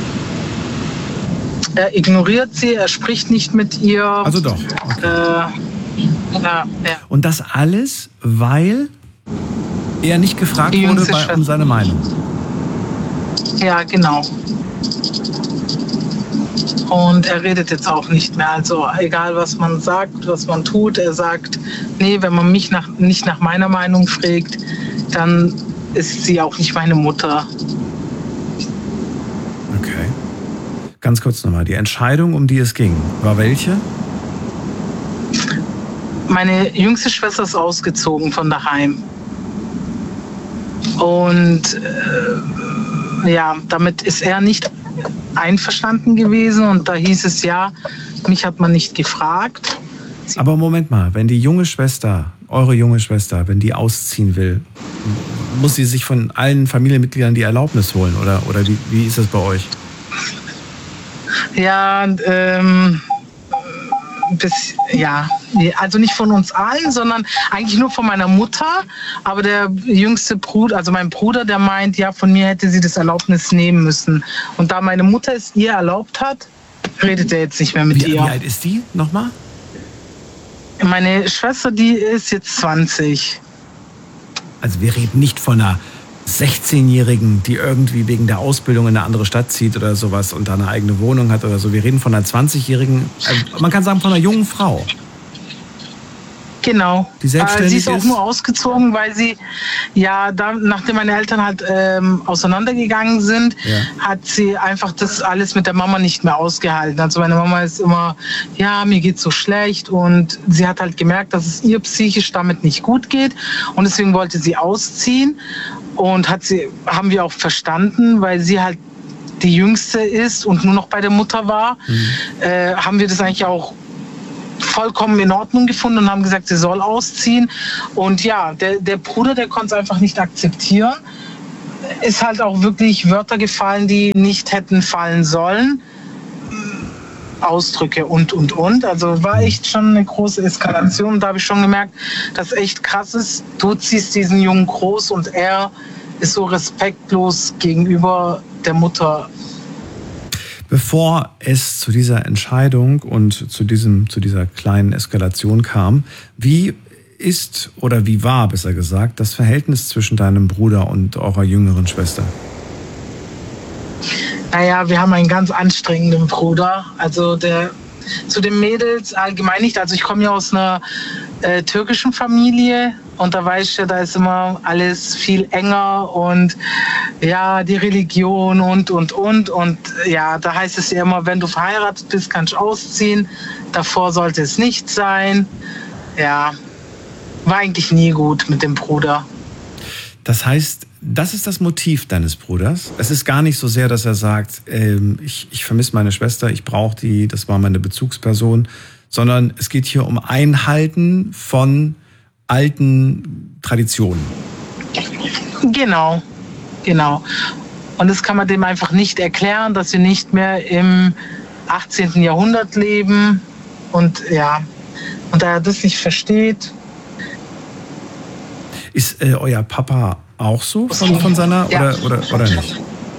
D: Er ignoriert sie, er spricht nicht mit ihr.
A: Also doch. Okay.
D: Ja.
A: Und das alles, weil er nicht gefragt wurde um seine Meinung?
D: Ja, genau. Und er redet jetzt auch nicht mehr. Also egal, was man sagt, was man tut, er sagt, nee, wenn man mich nicht nach meiner Meinung fragt, dann ist sie auch nicht meine Mutter.
A: Okay. Ganz kurz nochmal, die Entscheidung, um die es ging, war welche?
D: Meine jüngste Schwester ist ausgezogen von daheim. Und damit ist er nicht einverstanden gewesen und da hieß es mich hat man nicht gefragt.
A: Aber Moment mal, wenn die junge Schwester, eure junge Schwester, wenn die ausziehen will, muss sie sich von allen Familienmitgliedern die Erlaubnis holen oder wie ist das bei euch?
D: Also nicht von uns allen, sondern eigentlich nur von meiner Mutter. Aber der jüngste Bruder, also mein Bruder, der meint, von mir hätte sie das Erlaubnis nehmen müssen. Und da meine Mutter es ihr erlaubt hat, redet er jetzt nicht mehr mit ihr.
A: Wie alt ist die nochmal?
D: Meine Schwester, die ist jetzt 20.
A: Also wir reden nicht von einer 16-Jährigen, die irgendwie wegen der Ausbildung in eine andere Stadt zieht oder sowas und da eine eigene Wohnung hat oder so. Wir reden von einer 20-Jährigen, man kann sagen von einer jungen Frau.
D: Genau.
A: Die selbstständig
D: sie ist auch nur ausgezogen, weil sie, nachdem meine Eltern halt auseinandergegangen sind, hat sie einfach das alles mit der Mama nicht mehr ausgehalten. Also meine Mama ist immer, mir geht's so schlecht und sie hat halt gemerkt, dass es ihr psychisch damit nicht gut geht und deswegen wollte sie ausziehen und haben wir auch verstanden, weil sie halt die Jüngste ist und nur noch bei der Mutter war, haben wir das eigentlich auch vollkommen in Ordnung gefunden und haben gesagt, sie soll ausziehen. Und ja, der Bruder, der konnte es einfach nicht akzeptieren. Ist halt auch wirklich Wörter gefallen, die nicht hätten fallen sollen. Ausdrücke und. Also war echt schon eine große Eskalation. Und da habe ich schon gemerkt, dass echt krass ist. Du ziehst diesen Jungen groß und er ist so respektlos gegenüber der Mutter.
A: Bevor es zu dieser Entscheidung und zu dieser kleinen Eskalation kam, wie war, besser gesagt, das Verhältnis zwischen deinem Bruder und eurer jüngeren Schwester?
D: Naja, wir haben einen ganz anstrengenden Bruder. Also zu den Mädels allgemein nicht. Also ich komme ja aus einer türkischen Familie und da weiß ich ja, da ist immer alles viel enger und ja, die Religion und ja, da heißt es ja immer, wenn du verheiratet bist, kannst du ausziehen. Davor sollte es nicht sein. Ja, war eigentlich nie gut mit dem Bruder.
A: Das heißt, das ist das Motiv deines Bruders. Es ist gar nicht so sehr, dass er sagt, ich vermisse meine Schwester, ich brauche die, das war meine Bezugsperson, sondern es geht hier um Einhalten von alten Traditionen.
D: Genau. Und das kann man dem einfach nicht erklären, dass wir nicht mehr im 18. Jahrhundert leben. Und ja, und da er das nicht versteht.
A: Ist euer Papa auch so von seiner oder nicht?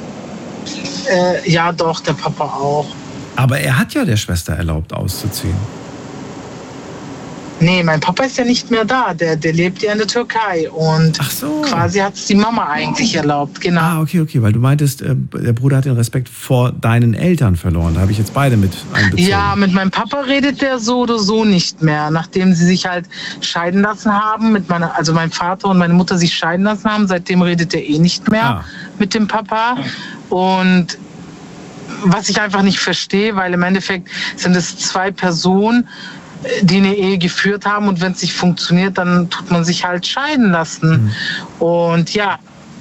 D: Ja, doch, der Papa auch.
A: Aber er hat ja der Schwester erlaubt, auszuziehen.
D: Nee, mein Papa ist ja nicht mehr da. Der lebt ja in der Türkei. Und quasi hat es die Mama eigentlich erlaubt, genau.
A: Ah, okay, weil du meintest, der Bruder hat den Respekt vor deinen Eltern verloren. Da habe ich jetzt beide mit einbezogen.
D: Ja, mit meinem Papa redet der so oder so nicht mehr. Nachdem sie sich halt scheiden lassen haben, also mein Vater und meine Mutter sich scheiden lassen haben, seitdem redet er nicht mehr mit dem Papa. Und was ich einfach nicht verstehe, weil im Endeffekt sind es zwei Personen, die eine Ehe geführt haben und wenn es nicht funktioniert, dann tut man sich halt scheiden lassen. Und ja,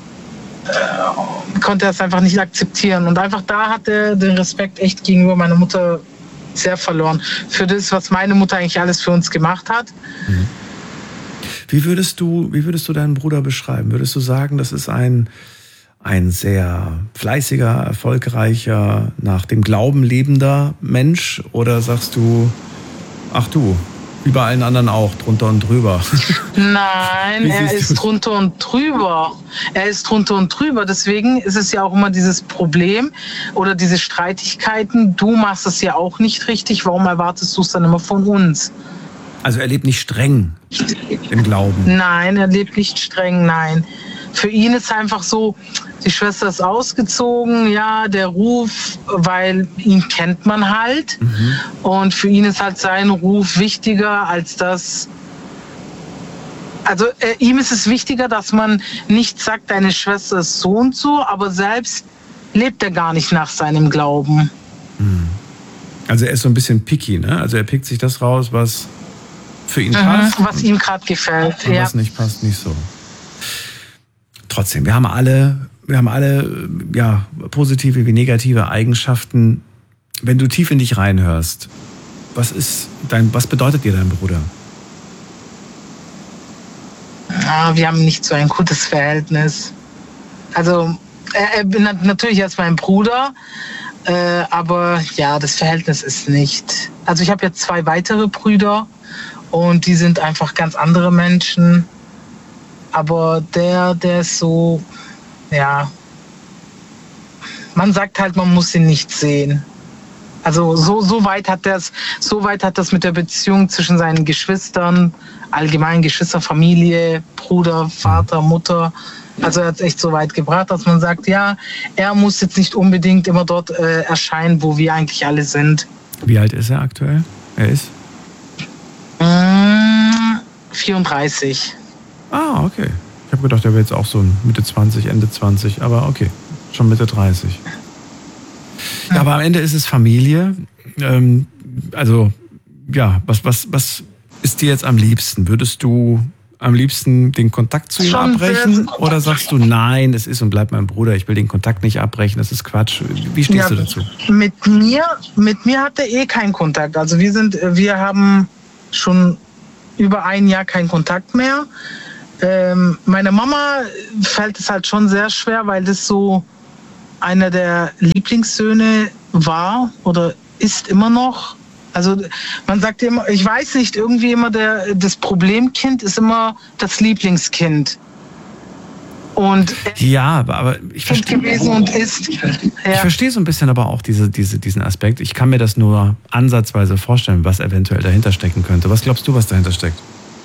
D: konnte er es einfach nicht akzeptieren. Und einfach da hat er den Respekt echt gegenüber meiner Mutter sehr verloren. Für das, was meine Mutter eigentlich alles für uns gemacht hat.
A: Wie würdest du deinen Bruder beschreiben? Würdest du sagen, das ist ein sehr fleißiger, erfolgreicher, nach dem Glauben lebender Mensch? Oder sagst du, ach du, wie bei allen anderen auch, drunter und drüber?
D: Nein, er ist drunter und drüber. Deswegen ist es ja auch immer dieses Problem oder diese Streitigkeiten. Du machst es ja auch nicht richtig. Warum erwartest du es dann immer von uns?
A: Also er lebt nicht streng im Glauben?
D: Nein, er lebt nicht streng, nein. Für ihn ist einfach so, die Schwester ist ausgezogen, ja, der Ruf, weil ihn kennt man halt. Und für ihn ist halt sein Ruf wichtiger als das. Also ihm ist es wichtiger, dass man nicht sagt, deine Schwester ist so und so, aber selbst lebt er gar nicht nach seinem Glauben.
A: Also er ist so ein bisschen picky, ne? Also er pickt sich das raus, was für ihn passt.
D: Was ihm gerade gefällt.
A: Und was nicht passt, nicht so. Trotzdem, wir haben alle ja, positive wie negative Eigenschaften. Wenn du tief in dich reinhörst, was bedeutet dir dein Bruder?
D: Ja, wir haben nicht so ein gutes Verhältnis. Also er bin natürlich erst mein Bruder, aber ja, das Verhältnis ist nicht. Also ich habe jetzt 2 weitere Brüder und die sind einfach ganz andere Menschen. Aber der ist so, ja, man sagt halt, man muss ihn nicht sehen. Also so weit hat das mit der Beziehung zwischen seinen Geschwistern, allgemein Geschwisterfamilie, Bruder, Vater, Mutter. Also er hat es echt so weit gebracht, dass man sagt, ja, er muss jetzt nicht unbedingt immer dort erscheinen, wo wir eigentlich alle sind.
A: Wie alt ist er aktuell? Er ist?
D: 34.
A: Ah, okay. Ich habe gedacht, er wäre jetzt auch so Mitte 20, Ende 20, aber okay, schon Mitte 30. Ja, aber am Ende ist es Familie. Also, ja, was ist dir jetzt am liebsten? Würdest du am liebsten den Kontakt zu ihm abbrechen? Oder sagst du, nein, es ist und bleibt mein Bruder, ich will den Kontakt nicht abbrechen, das ist Quatsch. Wie stehst du dazu?
D: Mit mir hat er keinen Kontakt. Also wir haben schon über ein Jahr keinen Kontakt mehr. Meiner Mama fällt es halt schon sehr schwer, weil das so einer der Lieblingssöhne war oder ist immer noch. Also man sagt immer, ich weiß nicht, irgendwie immer das Problemkind ist immer das Lieblingskind. Und
A: ja, aber ich verstehe
D: gewesen und ist. Ja.
A: Ich verstehe so ein bisschen aber auch diesen Aspekt. Ich kann mir das nur ansatzweise vorstellen, was eventuell dahinter stecken könnte. Was glaubst du, was dahinter steckt?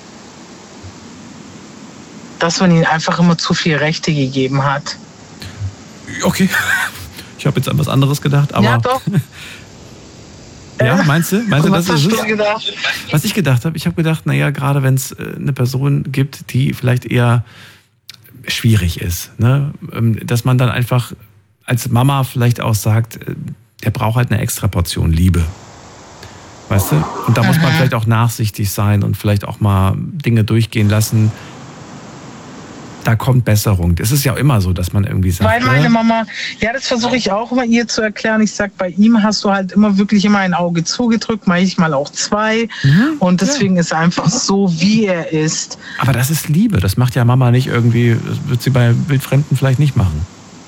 D: Dass man ihm einfach immer zu viel Rechte gegeben hat.
A: Okay, ich habe jetzt an was anderes gedacht, aber...
D: Ja, doch.
A: Ja, meinst du, das ist es?
D: Gedacht?
A: Was ich gedacht habe, ich habe gedacht, naja, gerade wenn es eine Person gibt, die vielleicht eher schwierig ist, ne? Dass man dann einfach als Mama vielleicht auch sagt, der braucht halt eine extra Portion Liebe. Weißt du? Und da muss man vielleicht auch nachsichtig sein und vielleicht auch mal Dinge durchgehen lassen. Da kommt Besserung. Das ist ja auch immer so, dass man irgendwie sagt...
D: Weil meine Mama, ja, das versuche ich auch immer ihr zu erklären. Ich sage, bei ihm hast du halt wirklich immer ein Auge zugedrückt, manchmal auch zwei. Und deswegen ist er einfach so, wie er ist.
A: Aber das ist Liebe. Das macht ja Mama nicht irgendwie, das wird sie bei Wildfremden vielleicht nicht machen.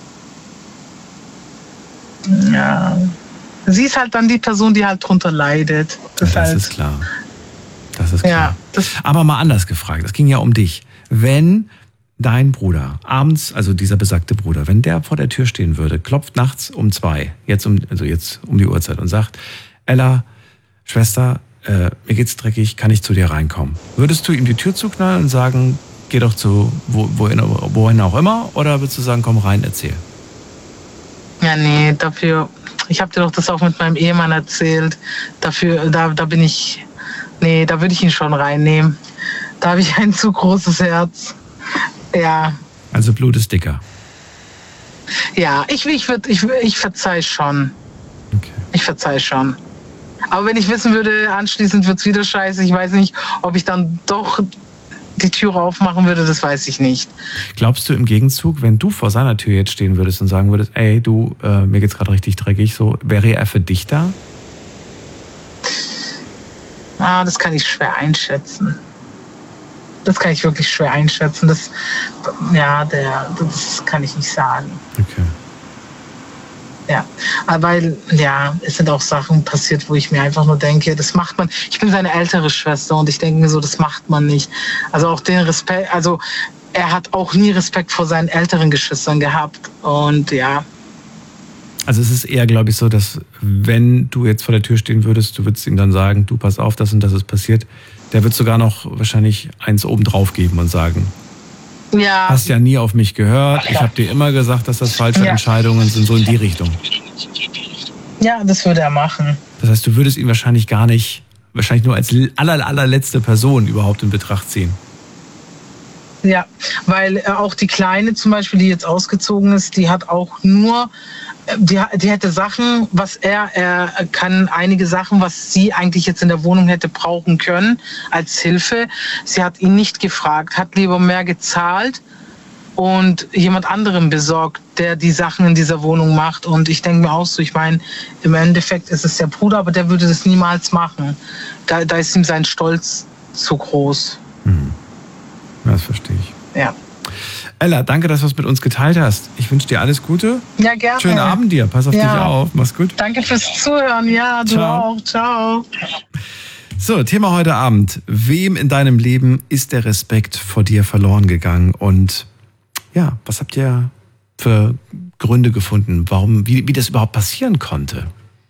D: Ja. Sie ist halt dann die Person, die halt drunter leidet.
A: Das ist klar. Das ist klar. Ja, aber mal anders gefragt. Es ging ja um dich. Wenn dein Bruder abends, also dieser besagte Bruder, wenn der vor der Tür stehen würde, klopft nachts um 2, jetzt um die Uhrzeit und sagt, Ella, Schwester, mir geht's dreckig, kann ich zu dir reinkommen? Würdest du ihm die Tür zuknallen und sagen, geh doch zu wohin auch immer, oder würdest du sagen, komm rein, erzähl?
D: Ja, nee, ich habe dir doch das auch mit meinem Ehemann erzählt, da würde ich ihn schon reinnehmen. Da habe ich ein zu großes Herz. Ja.
A: Also Blut ist dicker.
D: Ja, ich verzeih schon.
A: Okay.
D: Ich verzeih schon. Aber wenn ich wissen würde, anschließend wird's wieder scheiße, ich weiß nicht, ob ich dann doch die Türe aufmachen würde, das weiß ich nicht.
A: Glaubst du im Gegenzug, wenn du vor seiner Tür jetzt stehen würdest und sagen würdest, ey, du, mir geht's gerade richtig dreckig, so, wäre er für dich da?
D: Das kann ich schwer einschätzen. Das kann ich wirklich schwer einschätzen. Das kann ich nicht sagen.
A: Okay.
D: Ja, weil, es sind auch Sachen passiert, wo ich mir einfach nur denke, das macht man. Ich bin seine ältere Schwester und ich denke mir so, das macht man nicht. Also auch den Respekt, also er hat auch nie Respekt vor seinen älteren Geschwistern gehabt und ja.
A: Also es ist eher, glaube ich, so, dass wenn du jetzt vor der Tür stehen würdest, du würdest ihm dann sagen, du, pass auf, das und das ist passiert. Der wird sogar noch wahrscheinlich eins oben drauf geben und sagen,
D: ja,
A: hast ja nie auf mich gehört, ich habe dir immer gesagt, dass das falsche Entscheidungen sind, so in die Richtung.
D: Ja, das würde er machen.
A: Das heißt, du würdest ihn wahrscheinlich nur als allerletzte Person überhaupt in Betracht ziehen.
D: Ja, weil auch die Kleine zum Beispiel, die jetzt ausgezogen ist, die hat auch nur... Die hätte Sachen, er kann einige Sachen, was sie eigentlich jetzt in der Wohnung hätte brauchen können, als Hilfe. Sie hat ihn nicht gefragt, hat lieber mehr gezahlt und jemand anderem besorgt, der die Sachen in dieser Wohnung macht. Und ich denke mir auch so, ich meine, im Endeffekt ist es der Bruder, aber der würde das niemals machen. Da ist ihm sein Stolz zu groß.
A: Das verstehe ich.
D: Ja.
A: Ella, danke, dass du es mit uns geteilt hast. Ich wünsche dir alles Gute.
D: Ja, gerne.
A: Schönen Abend dir. Pass auf dich auf. Mach's gut.
D: Danke fürs Zuhören. Ja, du auch. Ciao.
A: So, Thema heute Abend. Wem in deinem Leben ist der Respekt vor dir verloren gegangen? Und ja, was habt ihr für Gründe gefunden, wie das überhaupt passieren konnte?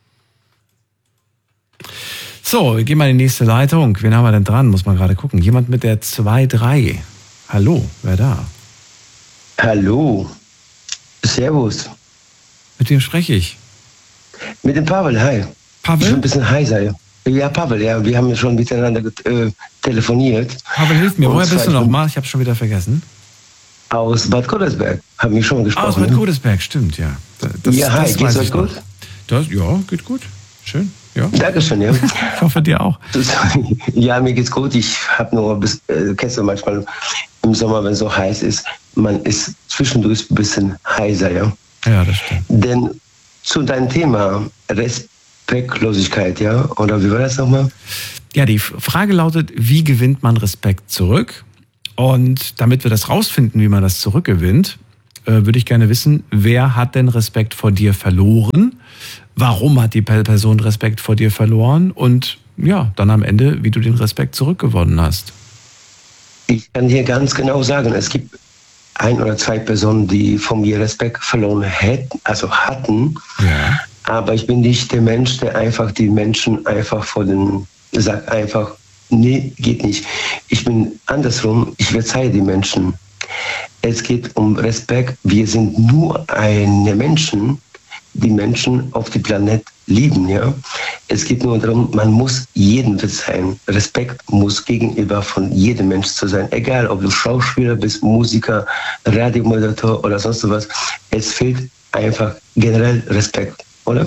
A: So, wir gehen mal in die nächste Leitung. Wen haben wir denn dran? Muss man gerade gucken. Jemand mit der 2-3. Hallo, wer da?
E: Hallo, servus.
A: Mit wem spreche ich?
E: Mit dem Pavel, hi.
A: Pavel?
E: Ich bin ein bisschen heiser. Ja, Pavel, ja, wir haben schon miteinander telefoniert.
A: Pavel, hilf mir, woher bist du nochmal? Ich habe schon wieder vergessen.
E: Aus Bad Godesberg, haben wir schon gesprochen.
A: Aus Bad Godesberg, stimmt, ja.
E: Hi, geht's euch gut?
A: Ja, geht gut, schön. Ja?
E: Dankeschön, ja.
A: Ich hoffe, dir auch.
E: Ja, mir geht's gut. Ich habe nur, kennst du manchmal im Sommer, wenn es so heiß ist, man ist zwischendurch ein bisschen heiser, ja.
A: Ja, das stimmt.
E: Denn zu deinem Thema Respektlosigkeit, ja, oder wie war das nochmal?
A: Ja, die Frage lautet, wie gewinnt man Respekt zurück? Und damit wir das rausfinden, wie man das zurückgewinnt, würde ich gerne wissen, wer hat denn Respekt vor dir verloren? Warum hat die Person Respekt vor dir verloren? Und ja, dann am Ende, wie du den Respekt zurückgewonnen hast.
E: Ich kann dir ganz genau sagen, es gibt 1 oder 2 Personen, die von mir Respekt verloren hatten.
A: Ja.
E: Aber ich bin nicht der Mensch, der einfach die Menschen einfach sagt einfach, nee, geht nicht. Ich bin andersrum, ich verzeihe die Menschen. Es geht um Respekt. Wir sind nur eine Menschen, die Menschen auf dem Planet lieben, ja. Es geht nur darum, man muss jedem verzeihen. Respekt muss gegenüber von jedem Mensch zu sein. Egal, ob du Schauspieler bist, Musiker, Radiomoderator oder sonst was. Es fehlt einfach generell Respekt, oder?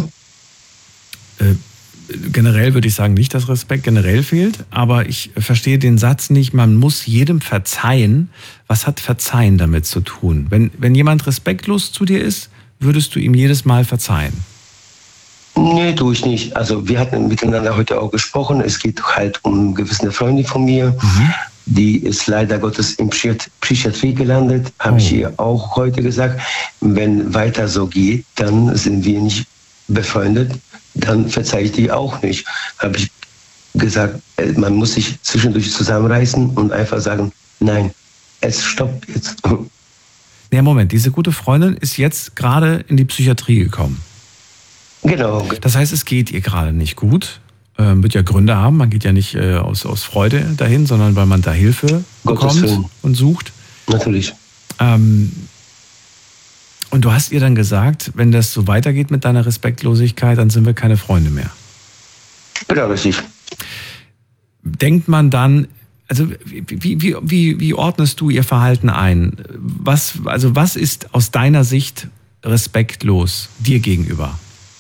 A: Generell würde ich sagen, nicht, dass Respekt generell fehlt, aber ich verstehe den Satz nicht, man muss jedem verzeihen. Was hat Verzeihen damit zu tun? Wenn jemand respektlos zu dir ist, würdest du ihm jedes Mal verzeihen?
E: Nee, tue ich nicht. Also wir hatten miteinander heute auch gesprochen. Es geht halt um gewisse Freundin von mir, die ist leider Gottes in Psychiatrie gelandet. Habe ich ihr auch heute gesagt. Wenn weiter so geht, dann sind wir nicht befreundet. Dann verzeihe ich die auch nicht. Habe ich gesagt, man muss sich zwischendurch zusammenreißen und einfach sagen, nein, es stoppt jetzt.
A: Ja, Moment, diese gute Freundin ist jetzt gerade in die Psychiatrie gekommen.
E: Genau.
A: Das heißt, es geht ihr gerade nicht gut. Wird ja Gründe haben. Man geht ja nicht aus Freude dahin, sondern weil man da Hilfe bekommt und sucht.
E: Natürlich.
A: Und du hast ihr dann gesagt, wenn das so weitergeht mit deiner Respektlosigkeit, dann sind wir keine Freunde mehr.
E: Genau, richtig.
A: Denkt man dann, also wie ordnest du ihr Verhalten ein? Was ist aus deiner Sicht respektlos dir gegenüber?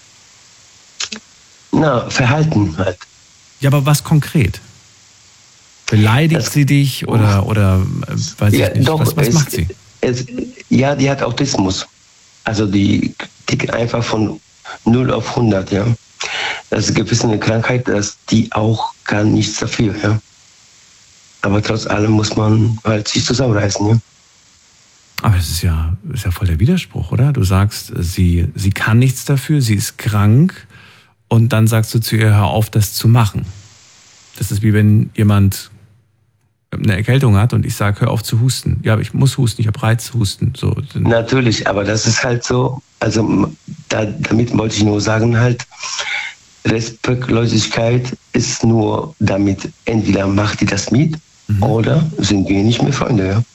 E: Na, Verhalten halt.
A: Ja, aber was konkret? Beleidigt sie dich oder weiß ich nicht?
E: Doch,
A: was macht sie?
E: Die hat Autismus. Also die tickt einfach von 0 auf 100, ja. Das ist gewiss eine Krankheit, dass die auch kann nichts dafür, ja. Aber trotz allem muss man halt sich zusammenreißen, ja.
A: Aber das ist ja voll der Widerspruch, oder? Du sagst, sie kann nichts dafür, sie ist krank und dann sagst du zu ihr, hör auf, das zu machen. Das ist wie wenn jemand eine Erkältung hat und ich sage, hör auf zu husten. Ja, aber ich muss husten, ich habe Reizhusten. So.
E: Natürlich, aber das ist halt so, also damit wollte ich nur sagen halt, Respektlosigkeit ist nur damit, entweder macht die das mit oder sind wir nicht mehr Freunde, ja.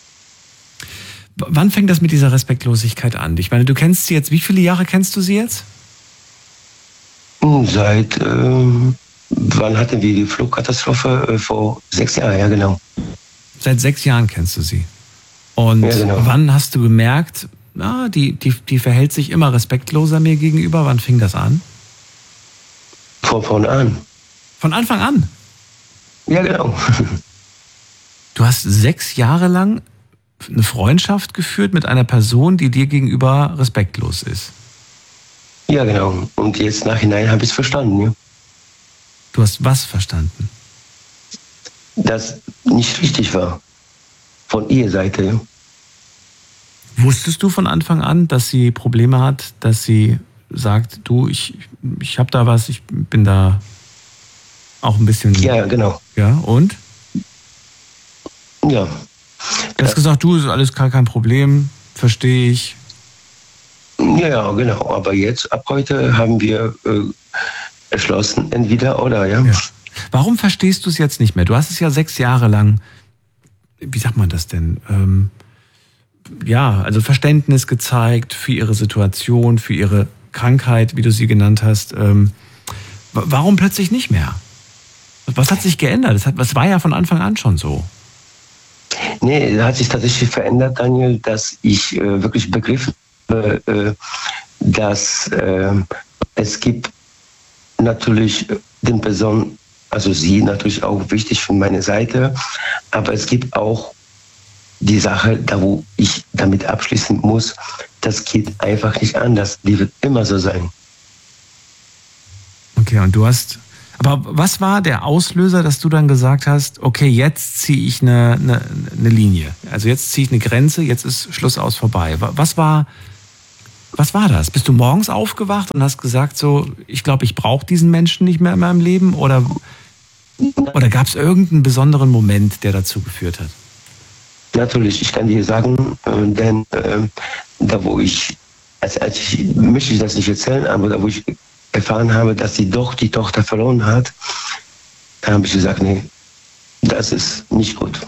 A: Wann fängt das mit dieser Respektlosigkeit an? Ich meine, du kennst sie jetzt, wie viele Jahre kennst du sie jetzt?
E: Seit, wann hatten wir die Flugkatastrophe? Vor 6 Jahren, ja genau.
A: Seit 6 Jahren kennst du sie. Und
E: ja, genau.
A: Wann hast du gemerkt, die verhält sich immer respektloser mir gegenüber? Wann fing das an?
E: Von an.
A: Von Anfang an?
E: Ja, genau.
A: Du hast 6 Jahre lang eine Freundschaft geführt mit einer Person, die dir gegenüber respektlos ist.
E: Ja, genau. Und jetzt nachhinein habe ich es verstanden, ja.
A: Du hast was verstanden?
E: Das nicht richtig war. Von ihrer Seite, ja.
A: Wusstest du von Anfang an, dass sie Probleme hat, dass sie sagt, du, ich habe da was, ich bin da auch ein bisschen...
E: Ja, genau.
A: Ja, und?
E: Ja.
A: Du hast gesagt, du, ist alles kein Problem, verstehe ich.
E: Ja, genau. Aber jetzt, ab heute, haben wir erschlossen, entweder oder, ja.
A: Warum verstehst du es jetzt nicht mehr? Du hast es ja 6 Jahre lang, wie sagt man das denn? Also Verständnis gezeigt für ihre Situation, für ihre Krankheit, wie du sie genannt hast. Warum plötzlich nicht mehr? Was hat sich geändert? Das war ja von Anfang an schon so.
E: Nee, da hat sich tatsächlich verändert, Daniel, dass ich wirklich begriffen habe, dass es gibt natürlich den Personen, also sie natürlich auch wichtig von meiner Seite, aber es gibt auch die Sache, da wo ich damit abschließen muss, das geht einfach nicht anders. Die wird immer so sein.
A: Okay, und aber was war der Auslöser, dass du dann gesagt hast, okay, jetzt ziehe ich eine Linie. Also jetzt ziehe ich eine Grenze, jetzt ist Schluss aus vorbei. Was war das? Bist du morgens aufgewacht und hast gesagt so, ich glaube, ich brauche diesen Menschen nicht mehr in meinem Leben? Oder gab es irgendeinen besonderen Moment, der dazu geführt hat?
E: Natürlich, ich kann dir sagen, denn da wo ich möchte ich das nicht erzählen, aber da wo ich erfahren habe, dass sie doch die Tochter verloren hat, da habe ich gesagt, nee, das ist nicht gut.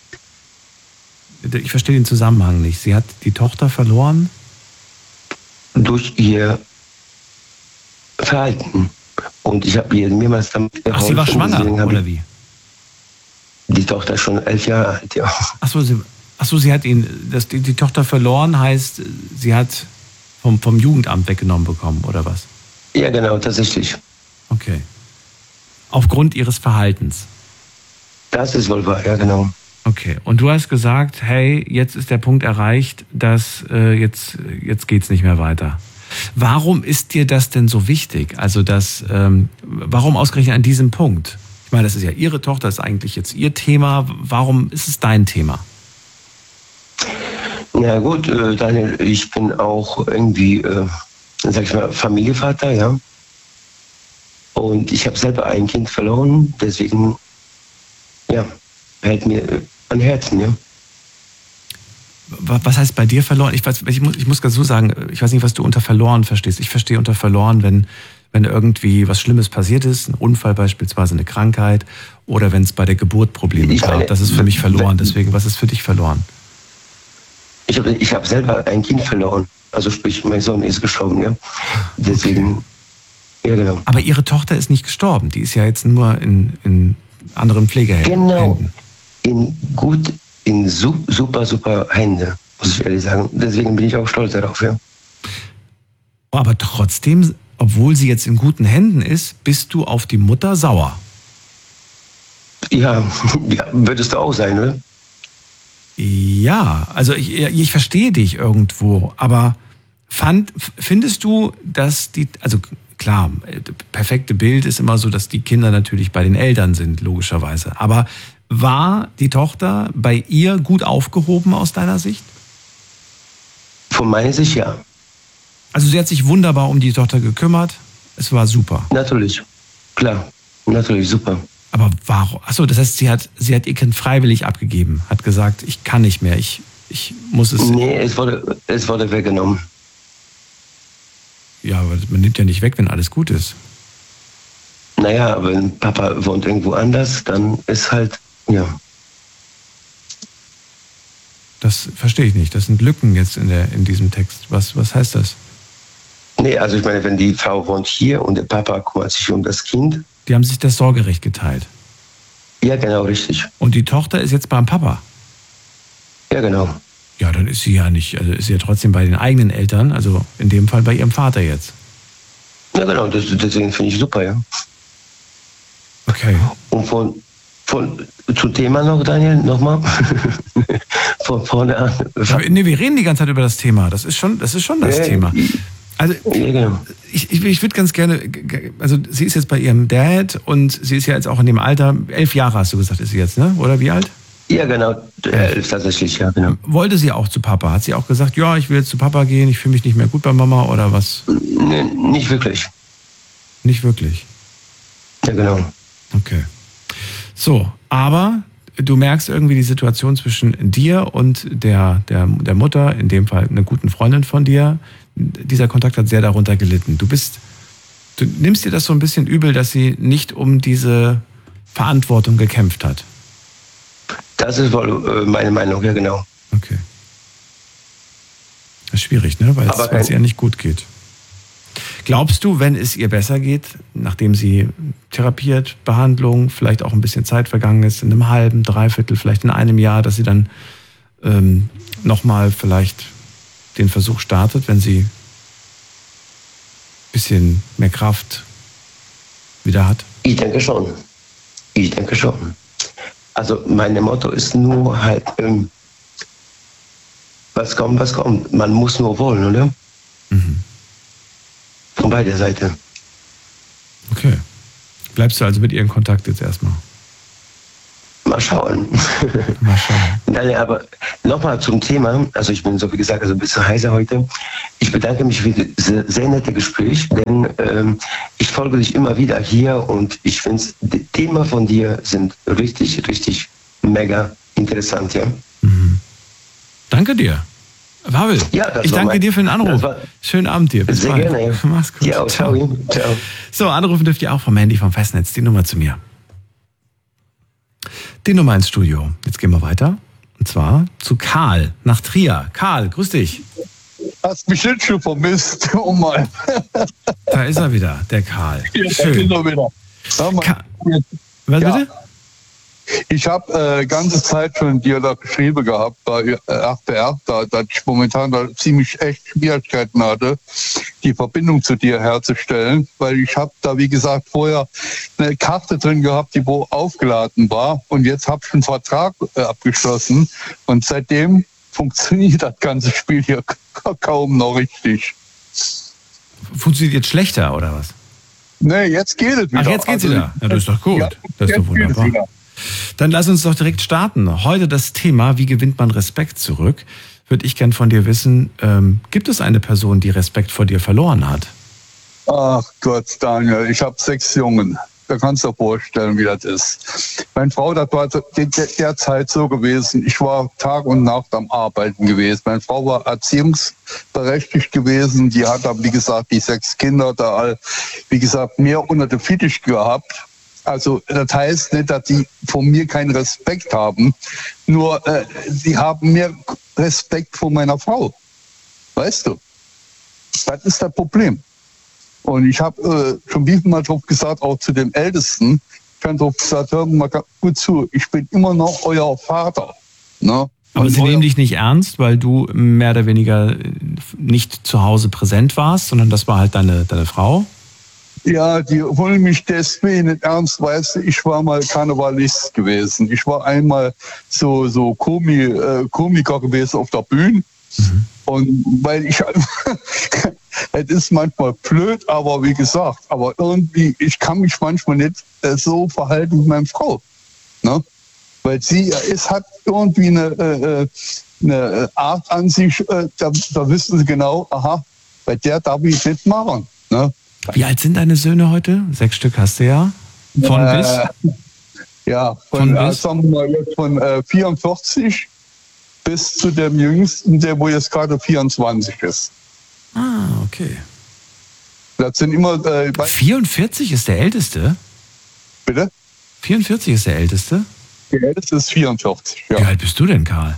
A: Ich verstehe den Zusammenhang nicht. Sie hat die Tochter verloren?
E: Durch ihr Verhalten. Und ich habe ihr mehrmals damit geholfen.
A: Ach, sie war schwanger, oder wie?
E: Die Tochter ist schon 11 Jahre alt, ja.
A: Ach so, sie hat die Tochter verloren, heißt, sie hat vom Jugendamt weggenommen bekommen, oder was?
E: Ja, genau, tatsächlich.
A: Okay. Aufgrund ihres Verhaltens?
E: Das ist wohl wahr, ja, genau.
A: Okay, und du hast gesagt, hey, jetzt ist der Punkt erreicht, dass jetzt geht's nicht mehr weiter. Warum ist dir das denn so wichtig? Also warum ausgerechnet an diesem Punkt? Ich meine, das ist ja ihre Tochter, das ist eigentlich jetzt ihr Thema. Warum ist es dein Thema?
E: Ja gut, Daniel, ich bin auch irgendwie, sag ich mal, Familienvater, ja. Und ich habe selber ein Kind verloren, deswegen, ja, hält mir an Herzen, ja.
A: Was heißt bei dir verloren? Ich muss ganz so sagen, ich weiß nicht, was du unter verloren verstehst. Ich verstehe unter verloren, wenn irgendwie was Schlimmes passiert ist, ein Unfall beispielsweise, eine Krankheit, oder wenn es bei der Geburt Probleme gab. Das ist für mich verloren. Deswegen, was ist für dich verloren?
E: Ich hab selber ein Kind verloren. Also sprich, mein Sohn ist gestorben, ja. Deswegen, okay. Ja genau.
A: Aber ihre Tochter ist nicht gestorben. Die ist ja jetzt nur in anderen Pflegehänden.
E: Genau. In super Hände, muss ich ehrlich sagen. Deswegen bin ich auch stolz darauf, ja.
A: Aber trotzdem, obwohl sie jetzt in guten Händen ist, bist du auf die Mutter sauer.
E: Ja, würdest du auch sein, oder?
A: Ja, also ich verstehe dich irgendwo, aber findest du, dass also klar, perfekte Bild ist immer so, dass die Kinder natürlich bei den Eltern sind, logischerweise. Aber war die Tochter bei ihr gut aufgehoben aus deiner Sicht?
E: Von meiner Sicht, ja.
A: Also sie hat sich wunderbar um die Tochter gekümmert. Es war super.
E: Natürlich, klar, natürlich super.
A: Aber warum? Achso, das heißt, sie hat ihr Kind freiwillig abgegeben, hat gesagt, ich kann nicht mehr, ich muss es...
E: Nee, es wurde weggenommen.
A: Ja, aber man nimmt ja nicht weg, wenn alles gut ist.
E: Naja, wenn Papa wohnt irgendwo anders, dann ist halt, ja.
A: Das verstehe ich nicht. Das sind Lücken jetzt in diesem Text. Was heißt das?
E: Nee, also ich meine, wenn die Frau wohnt hier und der Papa kümmert sich um das Kind.
A: Die haben sich das Sorgerecht geteilt.
E: Ja, genau, richtig.
A: Und die Tochter ist jetzt beim Papa?
E: Ja, genau.
A: Ja, dann ist sie ja nicht, also ist sie ja trotzdem bei den eigenen Eltern, also in dem Fall bei ihrem Vater jetzt.
E: Ja, genau, deswegen finde ich super, ja.
A: Okay.
E: Und zum Thema noch, Daniel, nochmal. Von vorne an.
A: Nee, wir reden die ganze Zeit über das Thema. Das ist schon das Thema. Also
E: ja, genau.
A: ich würde ganz gerne, also sie ist jetzt bei ihrem Dad und sie ist ja jetzt auch in dem Alter, 11 Jahre hast du gesagt, ist sie jetzt, ne? Oder wie alt?
E: Ja, genau, 11 tatsächlich, ja, genau.
A: Wollte sie auch zu Papa? Hat sie auch gesagt, ja, ich will jetzt zu Papa gehen, ich fühle mich nicht mehr gut bei Mama oder was?
E: Nee, nicht wirklich.
A: Nicht wirklich?
E: Ja, genau.
A: Okay. So, aber du merkst irgendwie die Situation zwischen dir und der Mutter, in dem Fall einer guten Freundin von dir. Dieser Kontakt hat sehr darunter gelitten. Du nimmst dir das so ein bisschen übel, dass sie nicht um diese Verantwortung gekämpft hat.
E: Das ist wohl meine Meinung, ja genau.
A: Okay. Das ist schwierig, ne? Weil es ihr nicht gut geht. Glaubst du, wenn es ihr besser geht, nachdem sie therapiert, Behandlung, vielleicht auch ein bisschen Zeit vergangen ist, in einem halben, dreiviertel, vielleicht in einem Jahr, dass sie dann nochmal vielleicht den Versuch startet, wenn sie ein bisschen mehr Kraft wieder hat?
E: Ich denke schon. Also mein Motto ist nur halt, was kommt. Man muss nur wollen, oder?
A: Mhm.
E: Von beider Seite.
A: Okay. Bleibst du also mit ihr in Kontakt jetzt erstmal?
E: Mal schauen. Nein, aber nochmal zum Thema. Also ich bin so, wie gesagt, also ein bisschen heiser heute. Ich bedanke mich für dieses sehr nette Gespräch, denn ich folge dich immer wieder hier und ich finde, die Themen von dir sind richtig, richtig mega interessant, ja.
A: Mhm. Danke dir. Pavel,
E: ja,
A: ich danke dir für den Anruf. Schönen Abend dir. Bis
E: sehr
A: bald.
E: Gerne.
A: Mach's gut.
E: Ja, ciao. Ciao.
A: So, anrufen dürft ihr auch vom Handy vom Festnetz. Die Nummer zu mir. Die Nummer ins Studio. Jetzt gehen wir weiter. Und zwar zu Karl nach Trier. Karl, grüß dich.
F: Hast mich jetzt schon vermisst. Oh Mann.
A: Da ist er wieder, der Karl.
F: Ja,
A: schön.
F: Da ist er wieder.
A: Was bitte?
F: Ich habe ganze Zeit schon dir da geschrieben gehabt bei RPR, dass ich momentan da ziemlich echt Schwierigkeiten hatte, die Verbindung zu dir herzustellen, weil ich habe da, wie gesagt, vorher eine Karte drin gehabt, die wo aufgeladen war und jetzt habe ich einen Vertrag abgeschlossen und seitdem funktioniert das ganze Spiel hier kaum noch richtig.
A: Funktioniert jetzt schlechter oder was?
F: Nee, jetzt geht es wieder.
A: Ach, jetzt geht's wieder. Ja, das ist doch gut.
F: Ja,
A: das ist doch wunderbar. Dann lass uns doch direkt starten. Heute das Thema, wie gewinnt man Respekt zurück? Würde ich gern von dir wissen, gibt es eine Person, die Respekt vor dir verloren hat?
F: Ach Gott, Daniel, ich habe 6 Jungen. Da kannst du dir vorstellen, wie das ist. Meine Frau, das war derzeit so gewesen, ich war Tag und Nacht am Arbeiten gewesen. Meine Frau war erziehungsberechtigt gewesen, die hat dann, wie gesagt, die 6 Kinder da, wie gesagt, mehr unter der Fittich gehabt. Also das heißt nicht, dass die von mir keinen Respekt haben, nur sie haben mehr Respekt vor meiner Frau. Weißt du? Das ist das Problem. Und ich habe schon wie mal drauf gesagt, auch zu dem Ältesten, ich habe drauf gesagt, hör mal gut zu, ich bin immer noch euer Vater. Ne?
A: Aber sie nehmen dich nicht ernst, weil du mehr oder weniger nicht zu Hause präsent warst, sondern das war halt deine Frau?
F: Ja, die wollen mich deswegen nicht ernst, weißt du, ich war mal Karnevalist gewesen. Ich war einmal so Komiker gewesen auf der Bühne. Mhm. Und weil ich, es ist manchmal blöd, aber wie gesagt, aber irgendwie, ich kann mich manchmal nicht so verhalten mit meiner Frau. Ne? Weil es hat irgendwie eine Art an sich, da wissen sie genau, aha, bei der darf ich nicht machen. Ne?
A: Wie alt sind deine Söhne heute? 6 Stück hast du ja. Von bis?
F: Ja, sagen wir mal jetzt von 44 bis zu dem Jüngsten, der wo jetzt gerade 24 ist.
A: Ah, okay.
F: Das sind immer...
A: 44 ist der Älteste?
F: Bitte?
A: 44 ist der Älteste?
F: Der Älteste ist 44, ja.
A: Wie alt bist du denn, Karl?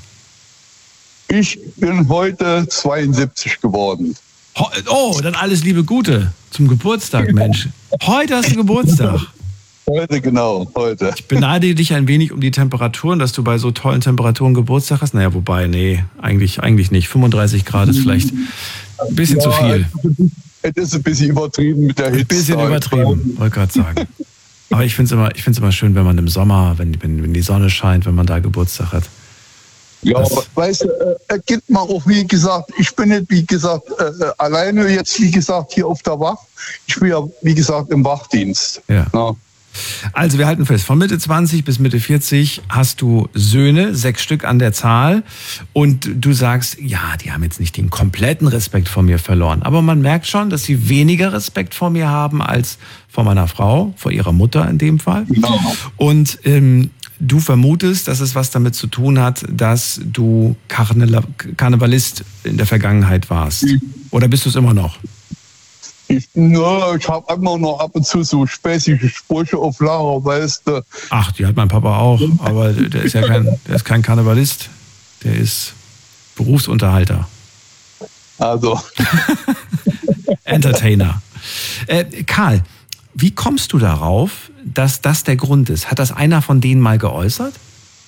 F: Ich bin heute 72 geworden.
A: Oh, dann alles Liebe Gute zum Geburtstag, Mensch. Heute hast du Geburtstag.
F: Heute, genau, heute.
A: Ich beneide dich ein wenig um die Temperaturen, dass du bei so tollen Temperaturen Geburtstag hast. Naja, wobei, nee, eigentlich nicht. 35 Grad ist vielleicht ein bisschen zu viel.
F: Es ist ein bisschen übertrieben mit der Hitze.
A: Ein bisschen übertrieben, wollte gerade sagen. Aber ich finde es immer schön, wenn man im Sommer, wenn die Sonne scheint, wenn man da Geburtstag hat.
F: Ja, weißt du, gibt mal auch, wie gesagt, ich bin nicht, wie gesagt, alleine jetzt, wie gesagt, hier auf der Wacht. Ich bin ja, wie gesagt, im Wachdienst.
A: Ja. Also wir halten fest, von Mitte 20 bis Mitte 40 hast du Söhne, 6 Stück an der Zahl. Und du sagst, ja, die haben jetzt nicht den kompletten Respekt vor mir verloren. Aber man merkt schon, dass sie weniger Respekt vor mir haben als vor meiner Frau, vor ihrer Mutter in dem Fall. Genau. Und du vermutest, dass es was damit zu tun hat, dass du Karnevalist in der Vergangenheit warst. Oder bist du es immer noch?
F: Ich habe immer noch ab und zu so späßige Sprüche auf Lager, weißt du.
A: Ach, die hat mein Papa auch, aber der ist ja kein Karnevalist, der ist Berufsunterhalter.
F: Also.
A: Entertainer. Karl, wie kommst du darauf, dass das der Grund ist? Hat das einer von denen mal geäußert?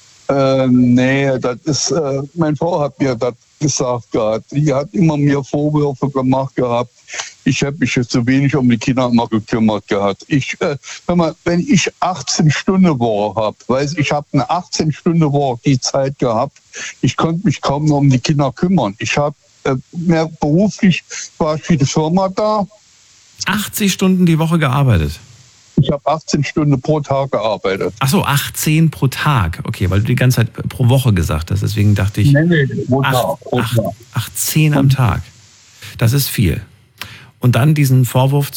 F: Nee, das ist, meine Frau hat mir das gesagt gehabt. Die hat immer mir Vorwürfe gemacht gehabt. ich habe mich jetzt so wenig um die Kinder immer gekümmert gehabt. Wenn ich 18-Stunden-Woche habe, ich habe eine 18-Stunden-Woche die Zeit gehabt, ich konnte mich kaum noch um die Kinder kümmern. Ich habe mehr beruflich, war ich für die Firma da.
A: 80 Stunden die Woche gearbeitet?
F: Ich habe 18 Stunden pro Tag gearbeitet.
A: Ach so, 18 pro Tag. Okay, weil du die ganze Zeit pro Woche gesagt hast. Deswegen dachte ich,
F: Nee, pro Tag.
A: 18 am Tag. Das ist viel. Und dann diesen Vorwurf